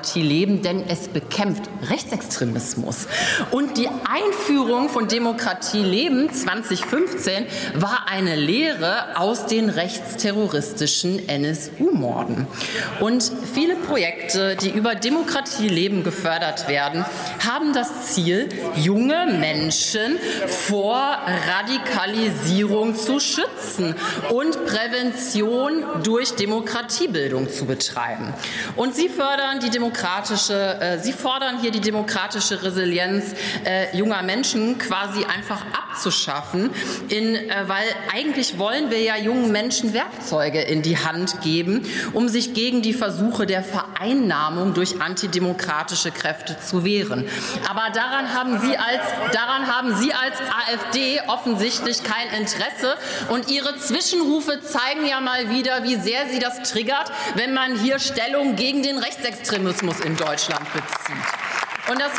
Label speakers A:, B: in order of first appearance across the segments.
A: Demokratie leben, denn es bekämpft Rechtsextremismus. Und die Einführung von Demokratie leben 2015 war eine Lehre aus den rechtsterroristischen NSU-Morden. Und viele Projekte, die über Demokratie leben gefördert werden, haben das Ziel, junge Menschen vor Radikalisierung zu schützen und Prävention durch Demokratiebildung zu betreiben. Und sie fordern hier die demokratische Resilienz junger Menschen quasi einfach abzuschaffen, weil eigentlich wollen wir ja jungen Menschen Werkzeuge in die Hand geben, um sich gegen die Versuche der Vereinnahmung durch antidemokratische Kräfte zu wehren. Aber daran haben Sie als AfD offensichtlich kein Interesse. Und Ihre Zwischenrufe zeigen ja mal wieder, wie sehr Sie das triggert, wenn man hier Stellung gegen den Rechtsextremismus in Deutschland bezieht. Und das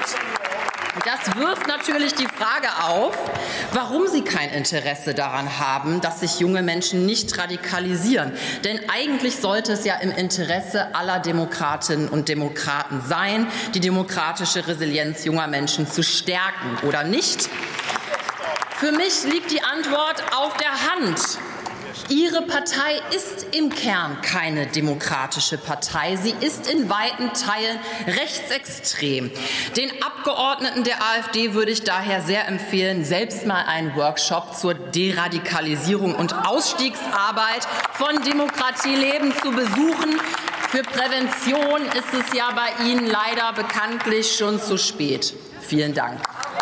A: wirft natürlich die Frage auf, warum Sie kein Interesse daran haben, dass sich junge Menschen nicht radikalisieren. Denn eigentlich sollte es ja im Interesse aller Demokratinnen und Demokraten sein, die demokratische Resilienz junger Menschen zu stärken, oder nicht? Für mich liegt die Antwort auf der Hand. Ihre Partei ist im Kern keine demokratische Partei. Sie ist in weiten Teilen rechtsextrem. Den Abgeordneten der AfD würde ich daher sehr empfehlen, selbst mal einen Workshop zur Deradikalisierung und Ausstiegsarbeit von Demokratie leben zu besuchen. Für Prävention ist es ja bei Ihnen leider bekanntlich schon zu spät. Vielen Dank.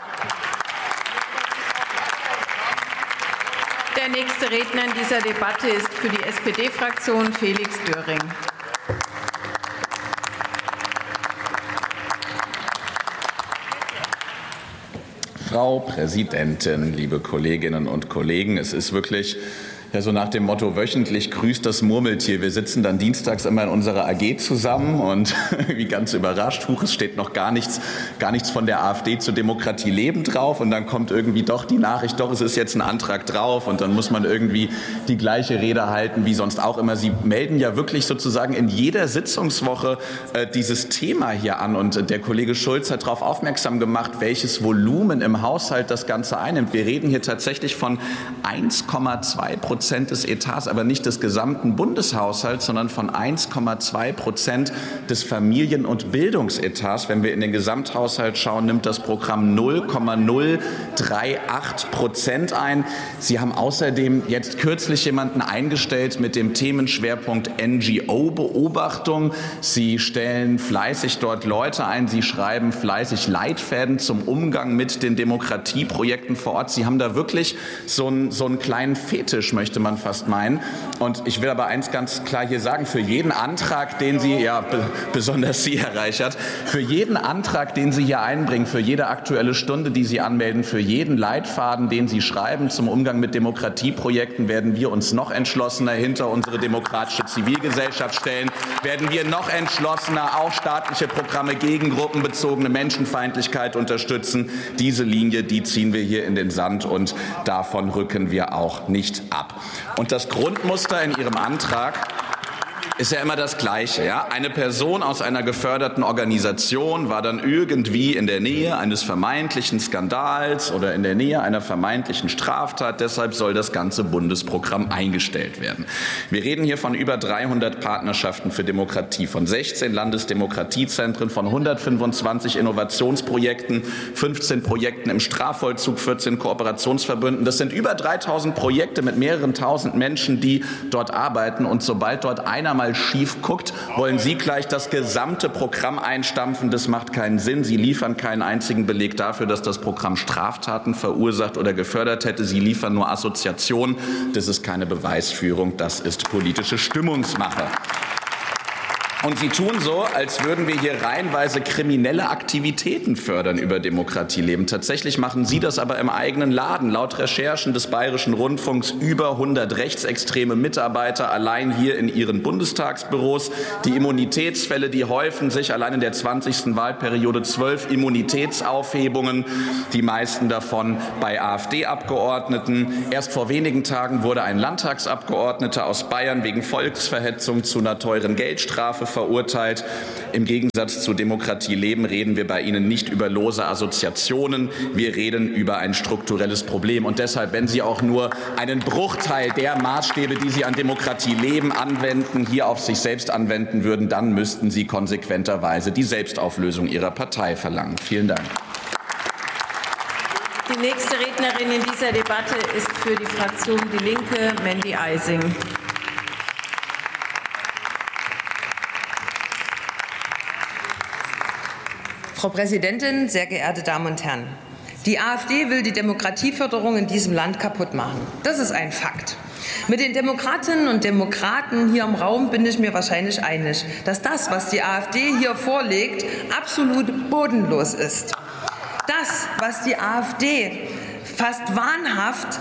B: Der nächste Redner in dieser Debatte ist für die SPD-Fraktion Felix Döring.
C: Frau Präsidentin, liebe Kolleginnen und Kollegen, es ist wirklich so nach dem Motto, wöchentlich grüßt das Murmeltier. Wir sitzen dann dienstags immer in unserer AG zusammen und wie ganz überrascht, es steht noch gar nichts von der AfD zur Demokratie leben drauf, und dann kommt irgendwie doch die Nachricht, es ist jetzt ein Antrag drauf, und dann muss man irgendwie die gleiche Rede halten wie sonst auch immer. Sie melden ja wirklich sozusagen in jeder Sitzungswoche dieses Thema hier an, und der Kollege Schulz hat darauf aufmerksam gemacht, welches Volumen im Haushalt das Ganze einnimmt. Wir reden hier tatsächlich von 1,2% des Etats, aber nicht des gesamten Bundeshaushalts, sondern von 1,2% des Familien- und Bildungsetats. Wenn wir in den Gesamthaushalt schauen, nimmt das Programm 0,038% ein. Sie haben außerdem jetzt kürzlich jemanden eingestellt mit dem Themenschwerpunkt NGO-Beobachtung. Sie stellen fleißig dort Leute ein. Sie schreiben fleißig Leitfäden zum Umgang mit den Demokratieprojekten vor Ort. Sie haben da wirklich so einen kleinen Fetisch, möchte man fast meinen. Und ich will aber eins ganz klar hier sagen, für jeden Antrag, den Sie, besonders Sie, Herr Reichert, für jeden Antrag, den Sie hier einbringen, für jede Aktuelle Stunde, die Sie anmelden, für jeden Leitfaden, den Sie schreiben zum Umgang mit Demokratieprojekten, werden wir uns noch entschlossener hinter unsere demokratische Zivilgesellschaft stellen, werden wir noch entschlossener auch staatliche Programme gegen gruppenbezogene Menschenfeindlichkeit unterstützen. Diese Linie, die ziehen wir hier in den Sand, und davon rücken wir auch nicht ab. Und das Grundmuster in Ihrem Antrag ist ja immer das Gleiche. Ja? Eine Person aus einer geförderten Organisation war dann irgendwie in der Nähe eines vermeintlichen Skandals oder in der Nähe einer vermeintlichen Straftat. Deshalb soll das ganze Bundesprogramm eingestellt werden. Wir reden hier von über 300 Partnerschaften für Demokratie, von 16 Landesdemokratiezentren, von 125 Innovationsprojekten, 15 Projekten im Strafvollzug, 14 Kooperationsverbünden. Das sind über 3000 Projekte mit mehreren tausend Menschen, die dort arbeiten. Und sobald dort einer mal schief guckt, wollen Sie gleich das gesamte Programm einstampfen. Das macht keinen Sinn. Sie liefern keinen einzigen Beleg dafür, dass das Programm Straftaten verursacht oder gefördert hätte. Sie liefern nur Assoziationen. Das ist keine Beweisführung. Das ist politische Stimmungsmache. Und Sie tun so, als würden wir hier reihenweise kriminelle Aktivitäten fördern über Demokratie leben. Tatsächlich machen Sie das aber im eigenen Laden. Laut Recherchen des Bayerischen Rundfunks über 100 rechtsextreme Mitarbeiter allein hier in Ihren Bundestagsbüros. Die Immunitätsfälle, die häufen sich. Allein in der 20. Wahlperiode 12 Immunitätsaufhebungen, die meisten davon bei AfD-Abgeordneten. Erst vor wenigen Tagen wurde ein Landtagsabgeordneter aus Bayern wegen Volksverhetzung zu einer teuren Geldstrafe verurteilt. Im Gegensatz zu Demokratie leben reden wir bei Ihnen nicht über lose Assoziationen. Wir reden über ein strukturelles Problem. Und deshalb, wenn Sie auch nur einen Bruchteil der Maßstäbe, die Sie an Demokratie leben, anwenden, hier auf sich selbst anwenden würden, dann müssten Sie konsequenterweise die Selbstauflösung Ihrer Partei verlangen. Vielen Dank.
B: Die nächste Rednerin in dieser Debatte ist für die Fraktion Die Linke Mandy Eising.
D: Frau Präsidentin, sehr geehrte Damen und Herren! Die AfD will die Demokratieförderung in diesem Land kaputt machen. Das ist ein Fakt. Mit den Demokratinnen und Demokraten hier im Raum bin ich mir wahrscheinlich einig, dass das, was die AfD hier vorlegt, absolut bodenlos ist. Das, was die AfD fast wahnhaft,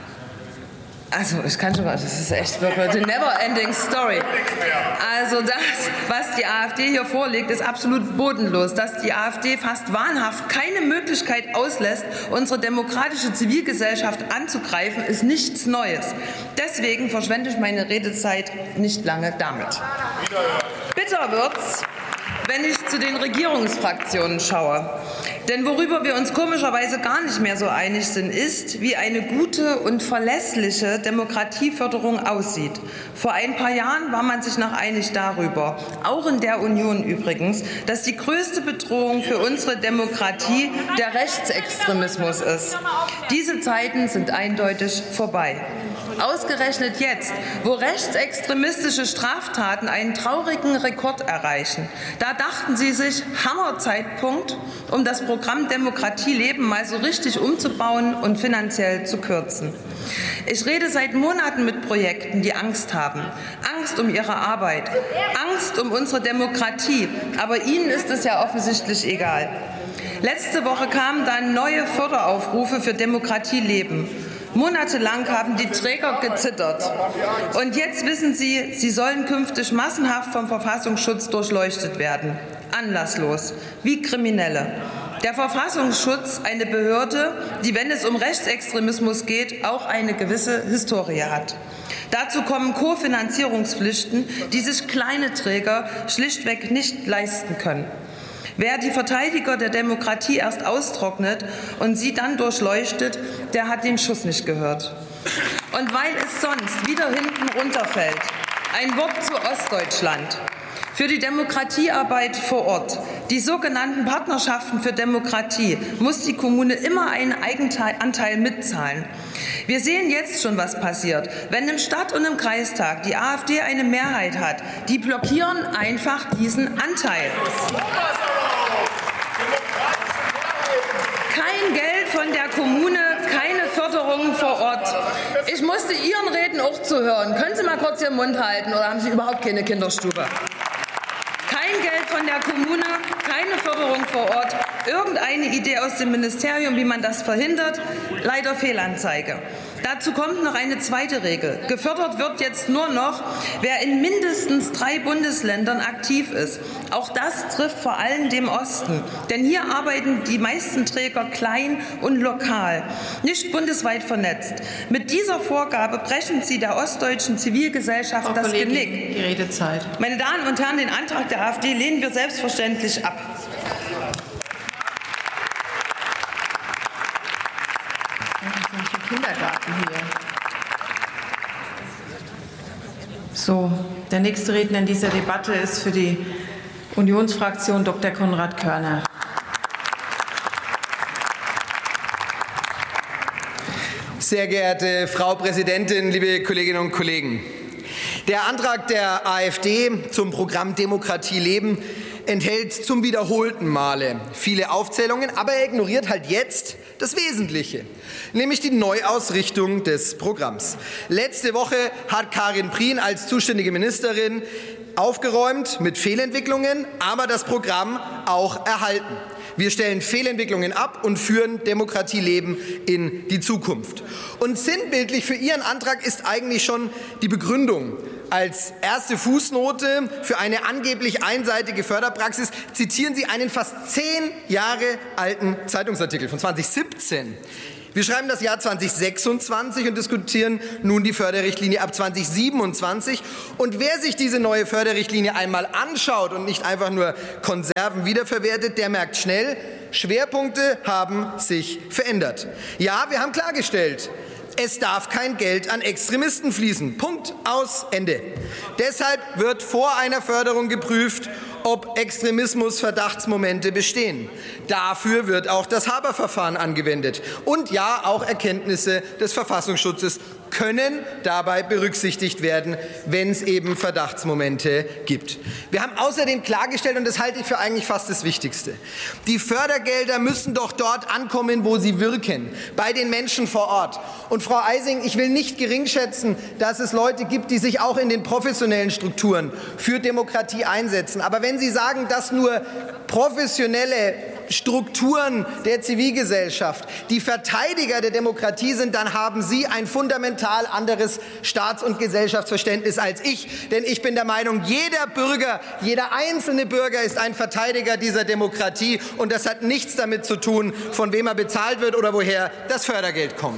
D: das ist echt wirklich eine never-ending story. Also das, was die AfD hier vorlegt, ist absolut bodenlos. Dass die AfD fast wahnhaft keine Möglichkeit auslässt, unsere demokratische Zivilgesellschaft anzugreifen, ist nichts Neues. Deswegen verschwende ich meine Redezeit nicht lange damit. Bitter wird's, wenn ich zu den Regierungsfraktionen schaue. Denn worüber wir uns komischerweise gar nicht mehr so einig sind, ist, wie eine gute und verlässliche Demokratieförderung aussieht. Vor ein paar Jahren war man sich noch einig darüber, auch in der Union übrigens, dass die größte Bedrohung für unsere Demokratie der Rechtsextremismus ist. Diese Zeiten sind eindeutig vorbei. Ausgerechnet jetzt, wo rechtsextremistische Straftaten einen traurigen Rekord erreichen, da dachten sie sich, Hammerzeitpunkt, um das Programm Demokratie leben mal so richtig umzubauen und finanziell zu kürzen. Ich rede seit Monaten mit Projekten, die Angst haben. Angst um ihre Arbeit, Angst um unsere Demokratie. Aber ihnen ist es ja offensichtlich egal. Letzte Woche kamen dann neue Förderaufrufe für Demokratie leben. Monatelang haben die Träger gezittert. Und jetzt wissen sie, sie sollen künftig massenhaft vom Verfassungsschutz durchleuchtet werden. Anlasslos, wie Kriminelle. Der Verfassungsschutz, eine Behörde, die, wenn es um Rechtsextremismus geht, auch eine gewisse Historie hat. Dazu kommen Kofinanzierungspflichten, die sich kleine Träger schlichtweg nicht leisten können. Wer die Verteidiger der Demokratie erst austrocknet und sie dann durchleuchtet, der hat den Schuss nicht gehört. Und weil es sonst wieder hinten runterfällt, ein Wort zu Ostdeutschland. Für die Demokratiearbeit vor Ort, die sogenannten Partnerschaften für Demokratie, muss die Kommune immer einen Eigenanteil mitzahlen. Wir sehen jetzt schon, was passiert. Wenn im Stadt- und im Kreistag die AfD eine Mehrheit hat, die blockieren einfach diesen Anteil. Kein Geld von der Kommune, keine Förderungen vor Ort. Ich musste Ihren Reden auch zuhören. Können Sie mal kurz Ihren Mund halten oder haben Sie überhaupt keine Kinderstube? Kein Geld von der Kommune, keine Förderung vor Ort, irgendeine Idee aus dem Ministerium, wie man das verhindert, leider Fehlanzeige. Dazu kommt noch eine zweite Regel. Gefördert wird jetzt nur noch, wer in mindestens 3 Bundesländern aktiv ist. Auch das trifft vor allem den Osten. Denn hier arbeiten die meisten Träger klein und lokal, nicht bundesweit vernetzt. Mit dieser Vorgabe brechen sie der ostdeutschen Zivilgesellschaft
B: Frau
D: das
B: Kollegin,
D: Genick.
B: Die Redezeit.
D: Meine Damen und Herren, den Antrag der AfD lehnen wir selbstverständlich ab.
B: Kindergarten hier. So, der nächste Redner in dieser Debatte ist für die Unionsfraktion Dr. Konrad Körner.
E: Sehr geehrte Frau Präsidentin, liebe Kolleginnen und Kollegen! Der Antrag der AfD zum Programm Demokratie leben enthält zum wiederholten Male viele Aufzählungen, aber er ignoriert halt jetzt das Wesentliche, nämlich die Neuausrichtung des Programms. Letzte Woche hat Karin Prien als zuständige Ministerin aufgeräumt mit Fehlentwicklungen, aber das Programm auch erhalten. Wir stellen Fehlentwicklungen ab und führen Demokratie leben in die Zukunft. Und sinnbildlich für Ihren Antrag ist eigentlich schon die Begründung. Als erste Fußnote für eine angeblich einseitige Förderpraxis zitieren Sie einen fast 10 Jahre alten Zeitungsartikel von 2017. Wir schreiben das Jahr 2026 und diskutieren nun die Förderrichtlinie ab 2027. Und wer sich diese neue Förderrichtlinie einmal anschaut und nicht einfach nur Konserven wiederverwertet, der merkt schnell, Schwerpunkte haben sich verändert. Ja, wir haben klargestellt, es darf kein Geld an Extremisten fließen. Punkt, aus, Ende. Deshalb wird vor einer Förderung geprüft, ob Extremismus-Verdachtsmomente bestehen. Dafür wird auch das Haber-Verfahren angewendet. Und ja, auch Erkenntnisse des Verfassungsschutzes können dabei berücksichtigt werden, wenn es eben Verdachtsmomente gibt. Wir haben außerdem klargestellt, und das halte ich für eigentlich fast das Wichtigste, die Fördergelder müssen doch dort ankommen, wo sie wirken, bei den Menschen vor Ort. Und Frau Eising, ich will nicht geringschätzen, dass es Leute gibt, die sich auch in den professionellen Strukturen für Demokratie einsetzen. Aber wenn Sie sagen, dass nur professionelle Strukturen der Zivilgesellschaft die Verteidiger der Demokratie sind, dann haben Sie ein fundamental anderes Staats- und Gesellschaftsverständnis als ich. Denn ich bin der Meinung, jeder Bürger, jeder einzelne Bürger ist ein Verteidiger dieser Demokratie. Und das hat nichts damit zu tun, von wem er bezahlt wird oder woher das Fördergeld kommt.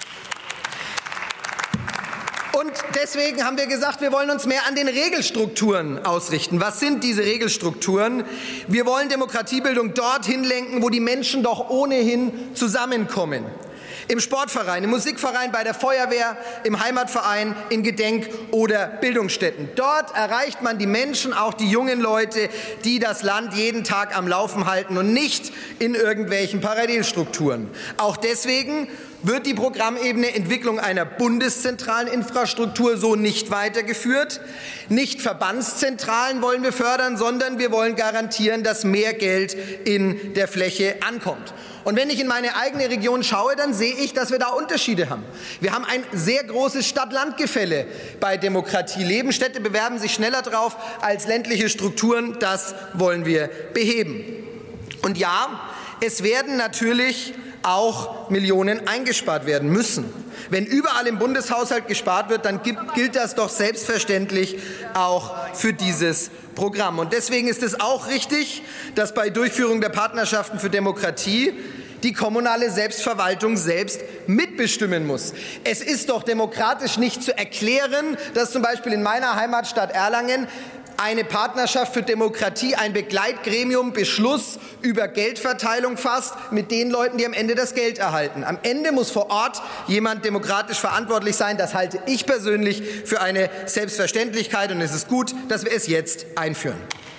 E: Und deswegen haben wir gesagt, wir wollen uns mehr an den Regelstrukturen ausrichten. Was sind diese Regelstrukturen? Wir wollen Demokratiebildung dorthin lenken, wo die Menschen doch ohnehin zusammenkommen. Im Sportverein, im Musikverein, bei der Feuerwehr, im Heimatverein, in Gedenk- oder Bildungsstätten. Dort erreicht man die Menschen, auch die jungen Leute, die das Land jeden Tag am Laufen halten und nicht in irgendwelchen Parallelstrukturen. Auch deswegen wird die Programmebene Entwicklung einer bundeszentralen Infrastruktur so nicht weitergeführt. Nicht Verbandszentralen wollen wir fördern, sondern wir wollen garantieren, dass mehr Geld in der Fläche ankommt. Und wenn ich in meine eigene Region schaue, dann sehe ich, dass wir da Unterschiede haben. Wir haben ein sehr großes Stadt-Land-Gefälle bei Demokratie leben. Städte bewerben sich schneller drauf als ländliche Strukturen. Das wollen wir beheben. Und ja, es werden natürlich auch Millionen eingespart werden müssen. Wenn überall im Bundeshaushalt gespart wird, dann gilt das doch selbstverständlich auch für dieses Programm. Und deswegen ist es auch richtig, dass bei Durchführung der Partnerschaften für Demokratie die kommunale Selbstverwaltung selbst mitbestimmen muss. Es ist doch demokratisch nicht zu erklären, dass zum Beispiel in meiner Heimatstadt Erlangen eine Partnerschaft für Demokratie, ein Begleitgremium, Beschluss über Geldverteilung fasst mit den Leuten, die am Ende das Geld erhalten. Am Ende muss vor Ort jemand demokratisch verantwortlich sein. Das halte ich persönlich für eine Selbstverständlichkeit, und es ist gut, dass wir es jetzt einführen.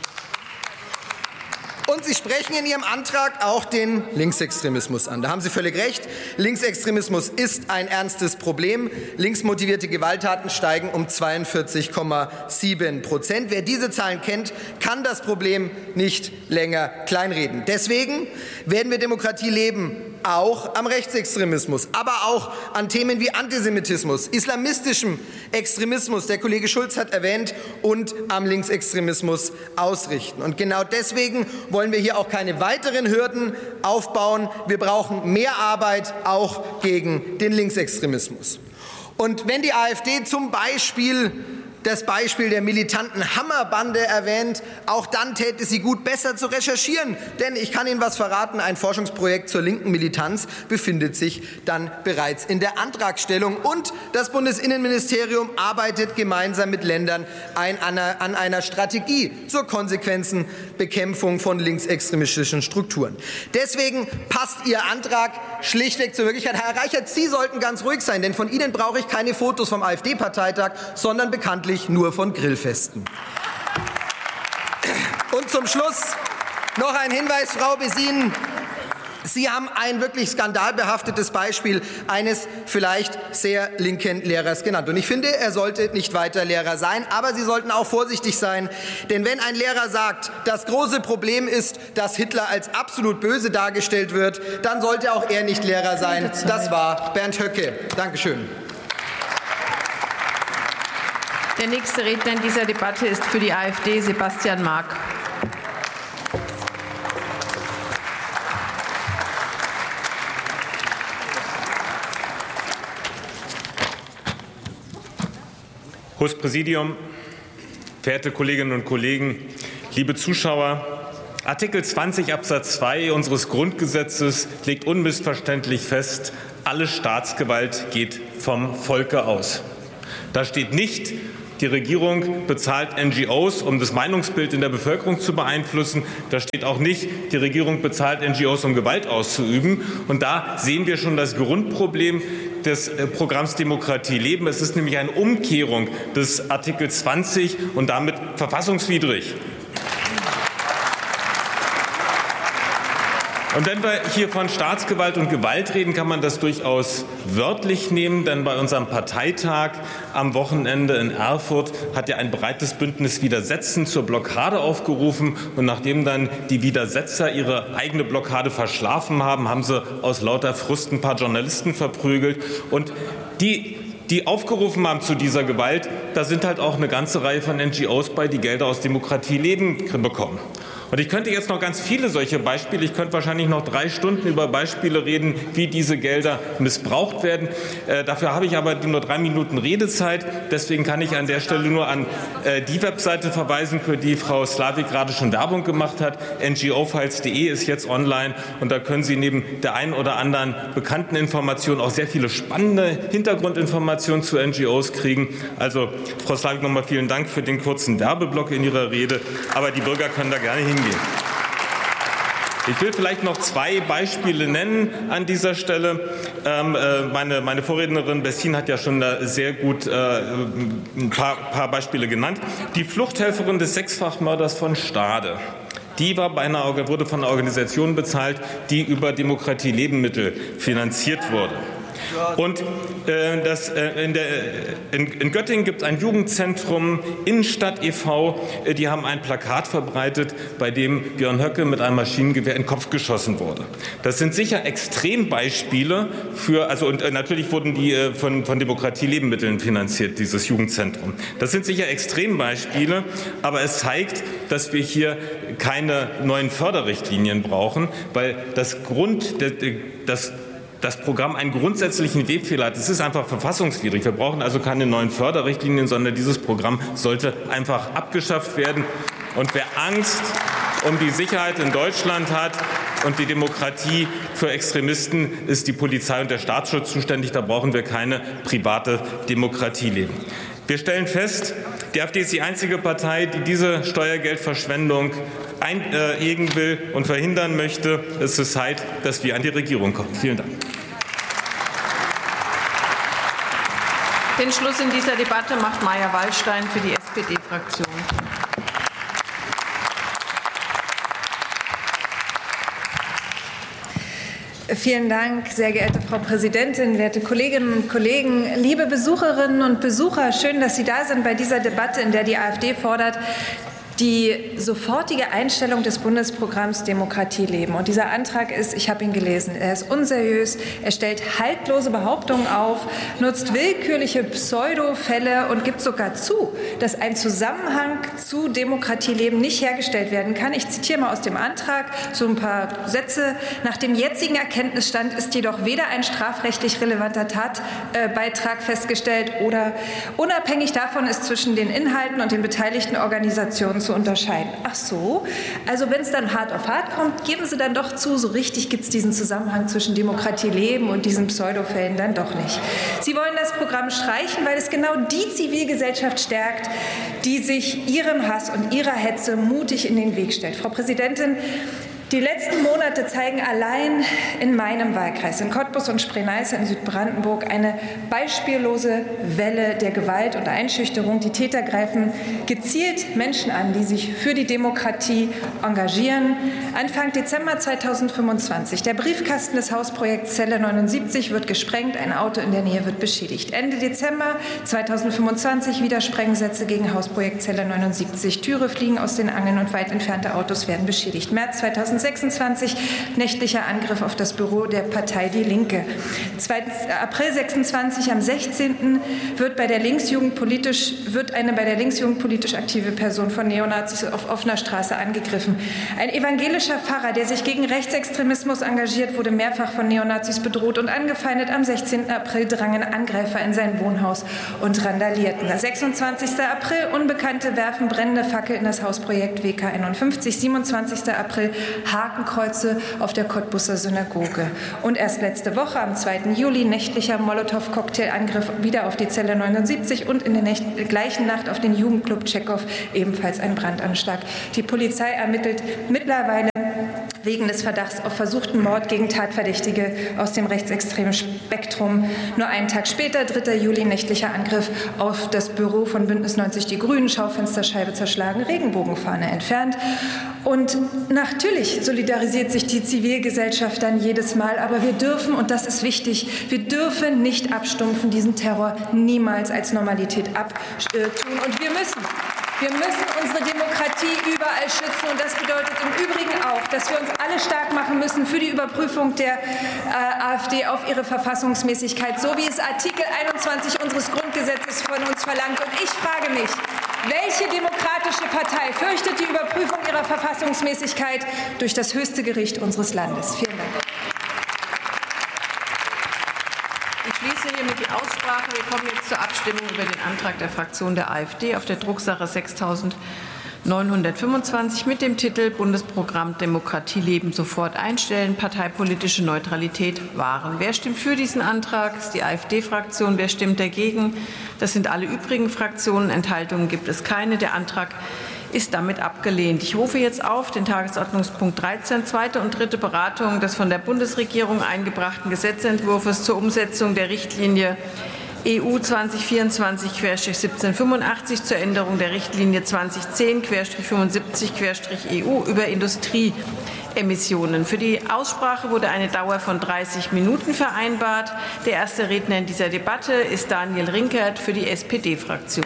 E: Und Sie sprechen in Ihrem Antrag auch den Linksextremismus an. Da haben Sie völlig recht. Linksextremismus ist ein ernstes Problem. Linksmotivierte Gewalttaten steigen um 42,7%. Wer diese Zahlen kennt, kann das Problem nicht länger kleinreden. Deswegen werden wir Demokratie leben, auch am Rechtsextremismus, aber auch an Themen wie Antisemitismus, islamistischem Extremismus, der Kollege Schulz hat erwähnt, und am Linksextremismus ausrichten. Und genau deswegen wollen wir hier auch keine weiteren Hürden aufbauen. Wir brauchen mehr Arbeit auch gegen den Linksextremismus. Und wenn die AfD zum Beispiel das Beispiel der militanten Hammerbande erwähnt, auch dann täte sie gut, besser zu recherchieren. Denn ich kann Ihnen was verraten, ein Forschungsprojekt zur linken Militanz befindet sich dann bereits in der Antragstellung. Und das Bundesinnenministerium arbeitet gemeinsam mit Ländern an einer Strategie zur konsequenten Bekämpfung von linksextremistischen Strukturen. Deswegen passt Ihr Antrag schlichtweg zur Wirklichkeit. Herr Reichert, Sie sollten ganz ruhig sein, denn von Ihnen brauche ich keine Fotos vom AfD-Parteitag, sondern bekanntlich nur von Grillfesten. Und zum Schluss noch ein Hinweis, Frau Besin. Sie haben ein wirklich skandalbehaftetes Beispiel eines vielleicht sehr linken Lehrers genannt. Und ich finde, er sollte nicht weiter Lehrer sein. Aber Sie sollten auch vorsichtig sein. Denn wenn ein Lehrer sagt, das große Problem ist, dass Hitler als absolut böse dargestellt wird, dann sollte auch er nicht Lehrer sein. Das war Bernd Höcke. Dankeschön.
B: Der nächste Redner in dieser Debatte ist für die AfD Sebastian Mark.
F: Hohes Präsidium, verehrte Kolleginnen und Kollegen, liebe Zuschauer! Artikel 20 Absatz 2 unseres Grundgesetzes legt unmissverständlich fest, alle Staatsgewalt geht vom Volke aus. Da steht nicht, die Regierung bezahlt NGOs, um das Meinungsbild in der Bevölkerung zu beeinflussen. Da steht auch nicht, die Regierung bezahlt NGOs, um Gewalt auszuüben. Und da sehen wir schon das Grundproblem des Programms Demokratie leben. Es ist nämlich eine Umkehrung des Artikel 20 und damit verfassungswidrig. Und wenn wir hier von Staatsgewalt und Gewalt reden, kann man das durchaus wörtlich nehmen, denn bei unserem Parteitag am Wochenende in Erfurt hat ja ein breites Bündnis Widersetzen zur Blockade aufgerufen. Und nachdem dann die Widersetzer ihre eigene Blockade verschlafen haben, haben sie aus lauter Frust ein paar Journalisten verprügelt. Und die aufgerufen haben zu dieser Gewalt, da sind halt auch eine ganze Reihe von NGOs bei, die Gelder aus Demokratie leben bekommen. Und ich könnte jetzt noch ganz viele solche Beispiele, ich könnte wahrscheinlich noch 3 Stunden über Beispiele reden, wie diese Gelder missbraucht werden. Dafür habe ich aber nur 3 Minuten Redezeit. Deswegen kann ich an der Stelle nur an die Webseite verweisen, für die Frau Slavik gerade schon Werbung gemacht hat. ngofiles.de ist jetzt online und da können Sie neben der einen oder anderen bekannten Information auch sehr viele spannende Hintergrundinformationen zu NGOs kriegen. Also Frau Slavik, nochmal vielen Dank für den kurzen Werbeblock in Ihrer Rede. Aber die Bürger können da gerne hingehen. Ich will vielleicht noch 2 Beispiele nennen an dieser Stelle. Meine Vorrednerin Bessin hat ja schon sehr gut ein paar Beispiele genannt. Die Fluchthelferin des Sechsfachmörders von Stade. Die wurde von einer Organisation bezahlt, die über Demokratie Leben Mittel finanziert wurde. Und in Göttingen gibt es ein Jugendzentrum, Innenstadt e.V., die haben ein Plakat verbreitet, bei dem Björn Höcke mit einem Maschinengewehr in den Kopf geschossen wurde. Das sind sicher Extrembeispiele und natürlich wurden die von Demokratie Leben Mitteln finanziert, dieses Jugendzentrum. Das sind sicher Extrembeispiele, aber es zeigt, dass wir hier keine neuen Förderrichtlinien brauchen, weil das Programm einen grundsätzlichen Webfehler hat. Es ist einfach verfassungswidrig. Wir brauchen also keine neuen Förderrichtlinien, sondern dieses Programm sollte einfach abgeschafft werden. Und wer Angst um die Sicherheit in Deutschland hat und die Demokratie, für Extremisten ist die Polizei und der Staatsschutz zuständig. Da brauchen wir keine private Demokratie leben. Wir stellen fest, die AfD ist die einzige Partei, die diese Steuergeldverschwendung einhegen will und verhindern möchte. Es ist Zeit, dass wir an die Regierung kommen. Vielen Dank.
B: Den Schluss in dieser Debatte macht Maja Wallstein für die SPD-Fraktion.
G: Vielen Dank, sehr geehrte Frau Präsidentin, werte Kolleginnen und Kollegen, liebe Besucherinnen und Besucher. Schön, dass Sie da sind bei dieser Debatte, in der die AfD fordert, die sofortige Einstellung des Bundesprogramms Demokratie leben. Und dieser Antrag ist, ich habe ihn gelesen, er ist unseriös, er stellt haltlose Behauptungen auf, nutzt willkürliche Pseudofälle und gibt sogar zu, dass ein Zusammenhang zu Demokratie leben nicht hergestellt werden kann. Ich zitiere mal aus dem Antrag so ein paar Sätze. Nach dem jetzigen Erkenntnisstand ist jedoch weder ein strafrechtlich relevanter Tatbeitrag festgestellt oder unabhängig davon ist zwischen den Inhalten und den beteiligten Organisationen zu unterscheiden. Ach so, also wenn es dann hart auf hart kommt, geben Sie dann doch zu, so richtig gibt es diesen Zusammenhang zwischen Demokratie leben und diesen Pseudofällen dann doch nicht. Sie wollen das Programm streichen, weil es genau die Zivilgesellschaft stärkt, die sich ihrem Hass und ihrer Hetze mutig in den Weg stellt. Frau Präsidentin, die letzten Monate zeigen allein in meinem Wahlkreis, in Cottbus und Spree-Neiße in Südbrandenburg, eine beispiellose Welle der Gewalt und Einschüchterung. Die Täter greifen gezielt Menschen an, die sich für die Demokratie engagieren. Anfang Dezember 2025. Der Briefkasten des Hausprojekts Zelle 79 wird gesprengt, ein Auto in der Nähe wird beschädigt. Ende Dezember 2025 wieder Sprengsätze gegen Hausprojekt Zelle 79. Türe fliegen aus den Angeln und weit entfernte Autos werden beschädigt. März 2026 26, nächtlicher Angriff auf das Büro der Partei Die Linke. 2. April 26, am 16. wird eine bei der Linksjugend politisch aktive Person von Neonazis auf offener Straße angegriffen. Ein evangelischer Pfarrer, der sich gegen Rechtsextremismus engagiert, wurde mehrfach von Neonazis bedroht und angefeindet. Am 16. April drangen Angreifer in sein Wohnhaus und randalierten. 26. April, Unbekannte werfen brennende Fackel in das Hausprojekt WK 51. 27. April, Hakenkreuze auf der Cottbusser Synagoge. Und erst letzte Woche, am 2. Juli, nächtlicher Molotow-Cocktail-Angriff wieder auf die Zelle 79 und in der gleichen Nacht auf den Jugendclub Tschechow ebenfalls ein Brandanschlag. Die Polizei ermittelt mittlerweile wegen des Verdachts auf versuchten Mord gegen Tatverdächtige aus dem rechtsextremen Spektrum. Nur einen Tag später, 3. Juli, nächtlicher Angriff auf das Büro von Bündnis 90 Die Grünen, Schaufensterscheibe zerschlagen, Regenbogenfahne entfernt. Und natürlich solidarisiert sich die Zivilgesellschaft dann jedes Mal, aber wir dürfen, und das ist wichtig, wir dürfen nicht abstumpfen, diesen Terror niemals als Normalität abtun. Und wir müssen unsere Demokratie überall schützen. Und das bedeutet im Übrigen auch, dass wir uns alle stark machen müssen für die Überprüfung der AfD auf ihre Verfassungsmäßigkeit, so wie es Artikel 21 unseres Grundgesetzes von uns verlangt. Und ich frage mich, welche demokratische Partei fürchtet die Überprüfung ihrer Verfassungsmäßigkeit durch das höchste Gericht unseres Landes? Vielen Dank.
B: Ich schließe hiermit die Aussprache. Wir kommen jetzt zur Abstimmung über den Antrag der Fraktion der AfD auf der Drucksache 6925 mit dem Titel Bundesprogramm Demokratie leben sofort einstellen, parteipolitische Neutralität wahren. Wer stimmt für diesen Antrag? Das ist die AfD-Fraktion. Wer stimmt dagegen? Das sind alle übrigen Fraktionen. Enthaltungen gibt es keine. Der Antrag ist damit abgelehnt. Ich rufe jetzt auf den Tagesordnungspunkt 13, zweite und dritte Beratung des von der Bundesregierung eingebrachten Gesetzentwurfs zur Umsetzung der Richtlinie EU 2024/1785 zur Änderung der Richtlinie 2010/75/EU über Industrieemissionen. Für die Aussprache wurde eine Dauer von 30 Minuten vereinbart. Der erste Redner in dieser Debatte ist Daniel Rinkert für die SPD-Fraktion.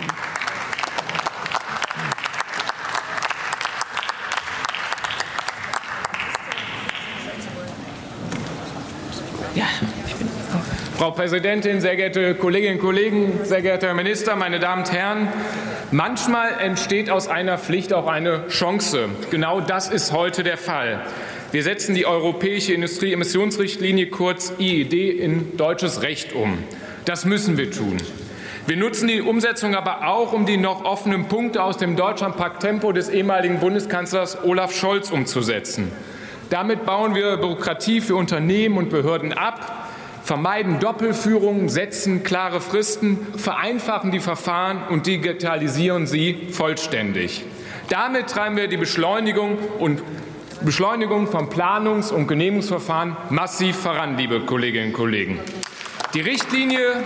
H: Frau Präsidentin, sehr geehrte Kolleginnen und Kollegen, sehr geehrter Herr Minister, meine Damen und Herren! Manchmal entsteht aus einer Pflicht auch eine Chance. Genau das ist heute der Fall. Wir setzen die Europäische Industrieemissionsrichtlinie, kurz IED, in deutsches Recht um. Das müssen wir tun. Wir nutzen die Umsetzung aber auch, um die noch offenen Punkte aus dem Deutschlandpakt Tempo des ehemaligen Bundeskanzlers Olaf Scholz umzusetzen. Damit bauen wir Bürokratie für Unternehmen und Behörden ab, vermeiden Doppelführungen, setzen klare Fristen, vereinfachen die Verfahren und digitalisieren sie vollständig. Damit treiben wir die Beschleunigung von Planungs- und Genehmigungsverfahren massiv voran, liebe Kolleginnen und Kollegen. Die Richtlinie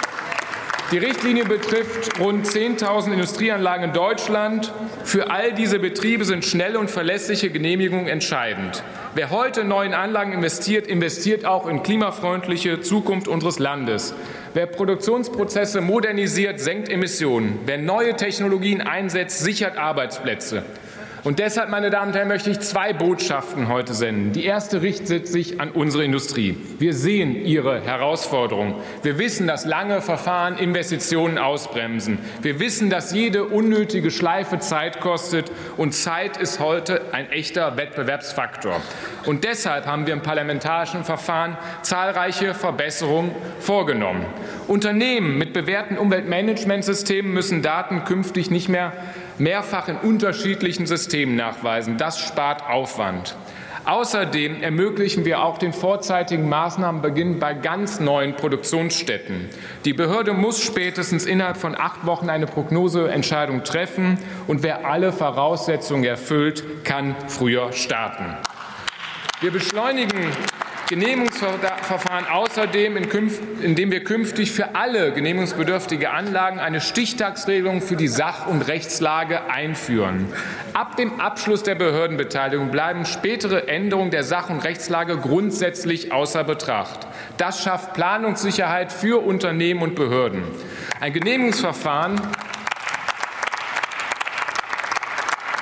H: betrifft rund 10.000 Industrieanlagen in Deutschland. Für all diese Betriebe sind schnelle und verlässliche Genehmigungen entscheidend. Wer heute in neuen Anlagen investiert, investiert auch in klimafreundliche Zukunft unseres Landes. Wer Produktionsprozesse modernisiert, senkt Emissionen. Wer neue Technologien einsetzt, sichert Arbeitsplätze. Und deshalb, meine Damen und Herren, möchte ich zwei Botschaften heute senden. Die erste richtet sich an unsere Industrie. Wir sehen ihre Herausforderungen. Wir wissen, dass lange Verfahren Investitionen ausbremsen. Wir wissen, dass jede unnötige Schleife Zeit kostet. Und Zeit ist heute ein echter Wettbewerbsfaktor. Und deshalb haben wir im parlamentarischen Verfahren zahlreiche Verbesserungen vorgenommen. Unternehmen mit bewährten Umweltmanagementsystemen müssen Daten künftig nicht mehr mehrfach in unterschiedlichen Systemen nachweisen. Das spart Aufwand. Außerdem ermöglichen wir auch den vorzeitigen Maßnahmenbeginn bei ganz neuen Produktionsstätten. Die Behörde muss spätestens innerhalb von 8 Wochen eine Prognoseentscheidung treffen. Und wer alle Voraussetzungen erfüllt, kann früher starten. Wir beschleunigen Genehmigungsverfahren außerdem, indem wir künftig für alle genehmigungsbedürftige Anlagen eine Stichtagsregelung für die Sach- und Rechtslage einführen. Ab dem Abschluss der Behördenbeteiligung bleiben spätere Änderungen der Sach- und Rechtslage grundsätzlich außer Betracht. Das schafft Planungssicherheit für Unternehmen und Behörden.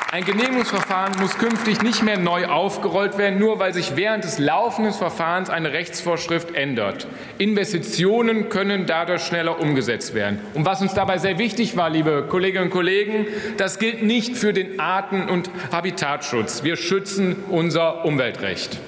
H: Ein Genehmigungsverfahren muss künftig nicht mehr neu aufgerollt werden, nur weil sich während des laufenden Verfahrens eine Rechtsvorschrift ändert. Investitionen können dadurch schneller umgesetzt werden. Und was uns dabei sehr wichtig war, liebe Kolleginnen und Kollegen, das gilt nicht für den Arten- und Habitatschutz. Wir schützen unser Umweltrecht.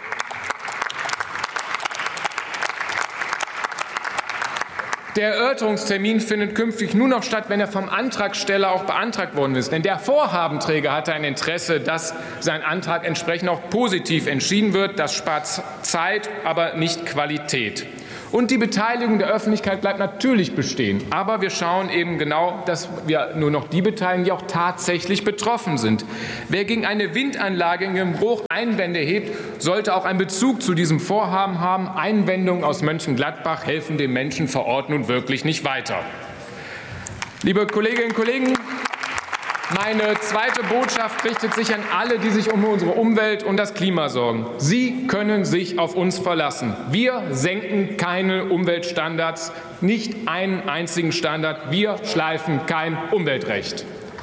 H: Der Erörterungstermin findet künftig nur noch statt, wenn er vom Antragsteller auch beantragt worden ist. Denn der Vorhabenträger hatte ein Interesse, dass sein Antrag entsprechend auch positiv entschieden wird. Das spart Zeit, aber nicht Qualität. Und die Beteiligung der Öffentlichkeit bleibt natürlich bestehen. Aber wir schauen eben genau, dass wir nur noch die beteiligen, die auch tatsächlich betroffen sind. Wer gegen eine Windanlage in Bruch Einwände hebt, sollte auch einen Bezug zu diesem Vorhaben haben. Einwendungen aus Mönchengladbach helfen den Menschen vor Ort nun wirklich nicht weiter. Liebe Kolleginnen und Kollegen, meine zweite Botschaft richtet sich an alle, die sich um unsere Umwelt und das Klima sorgen. Sie können sich auf uns verlassen. Wir senken keine Umweltstandards, nicht einen einzigen Standard. Wir schleifen kein Umweltrecht.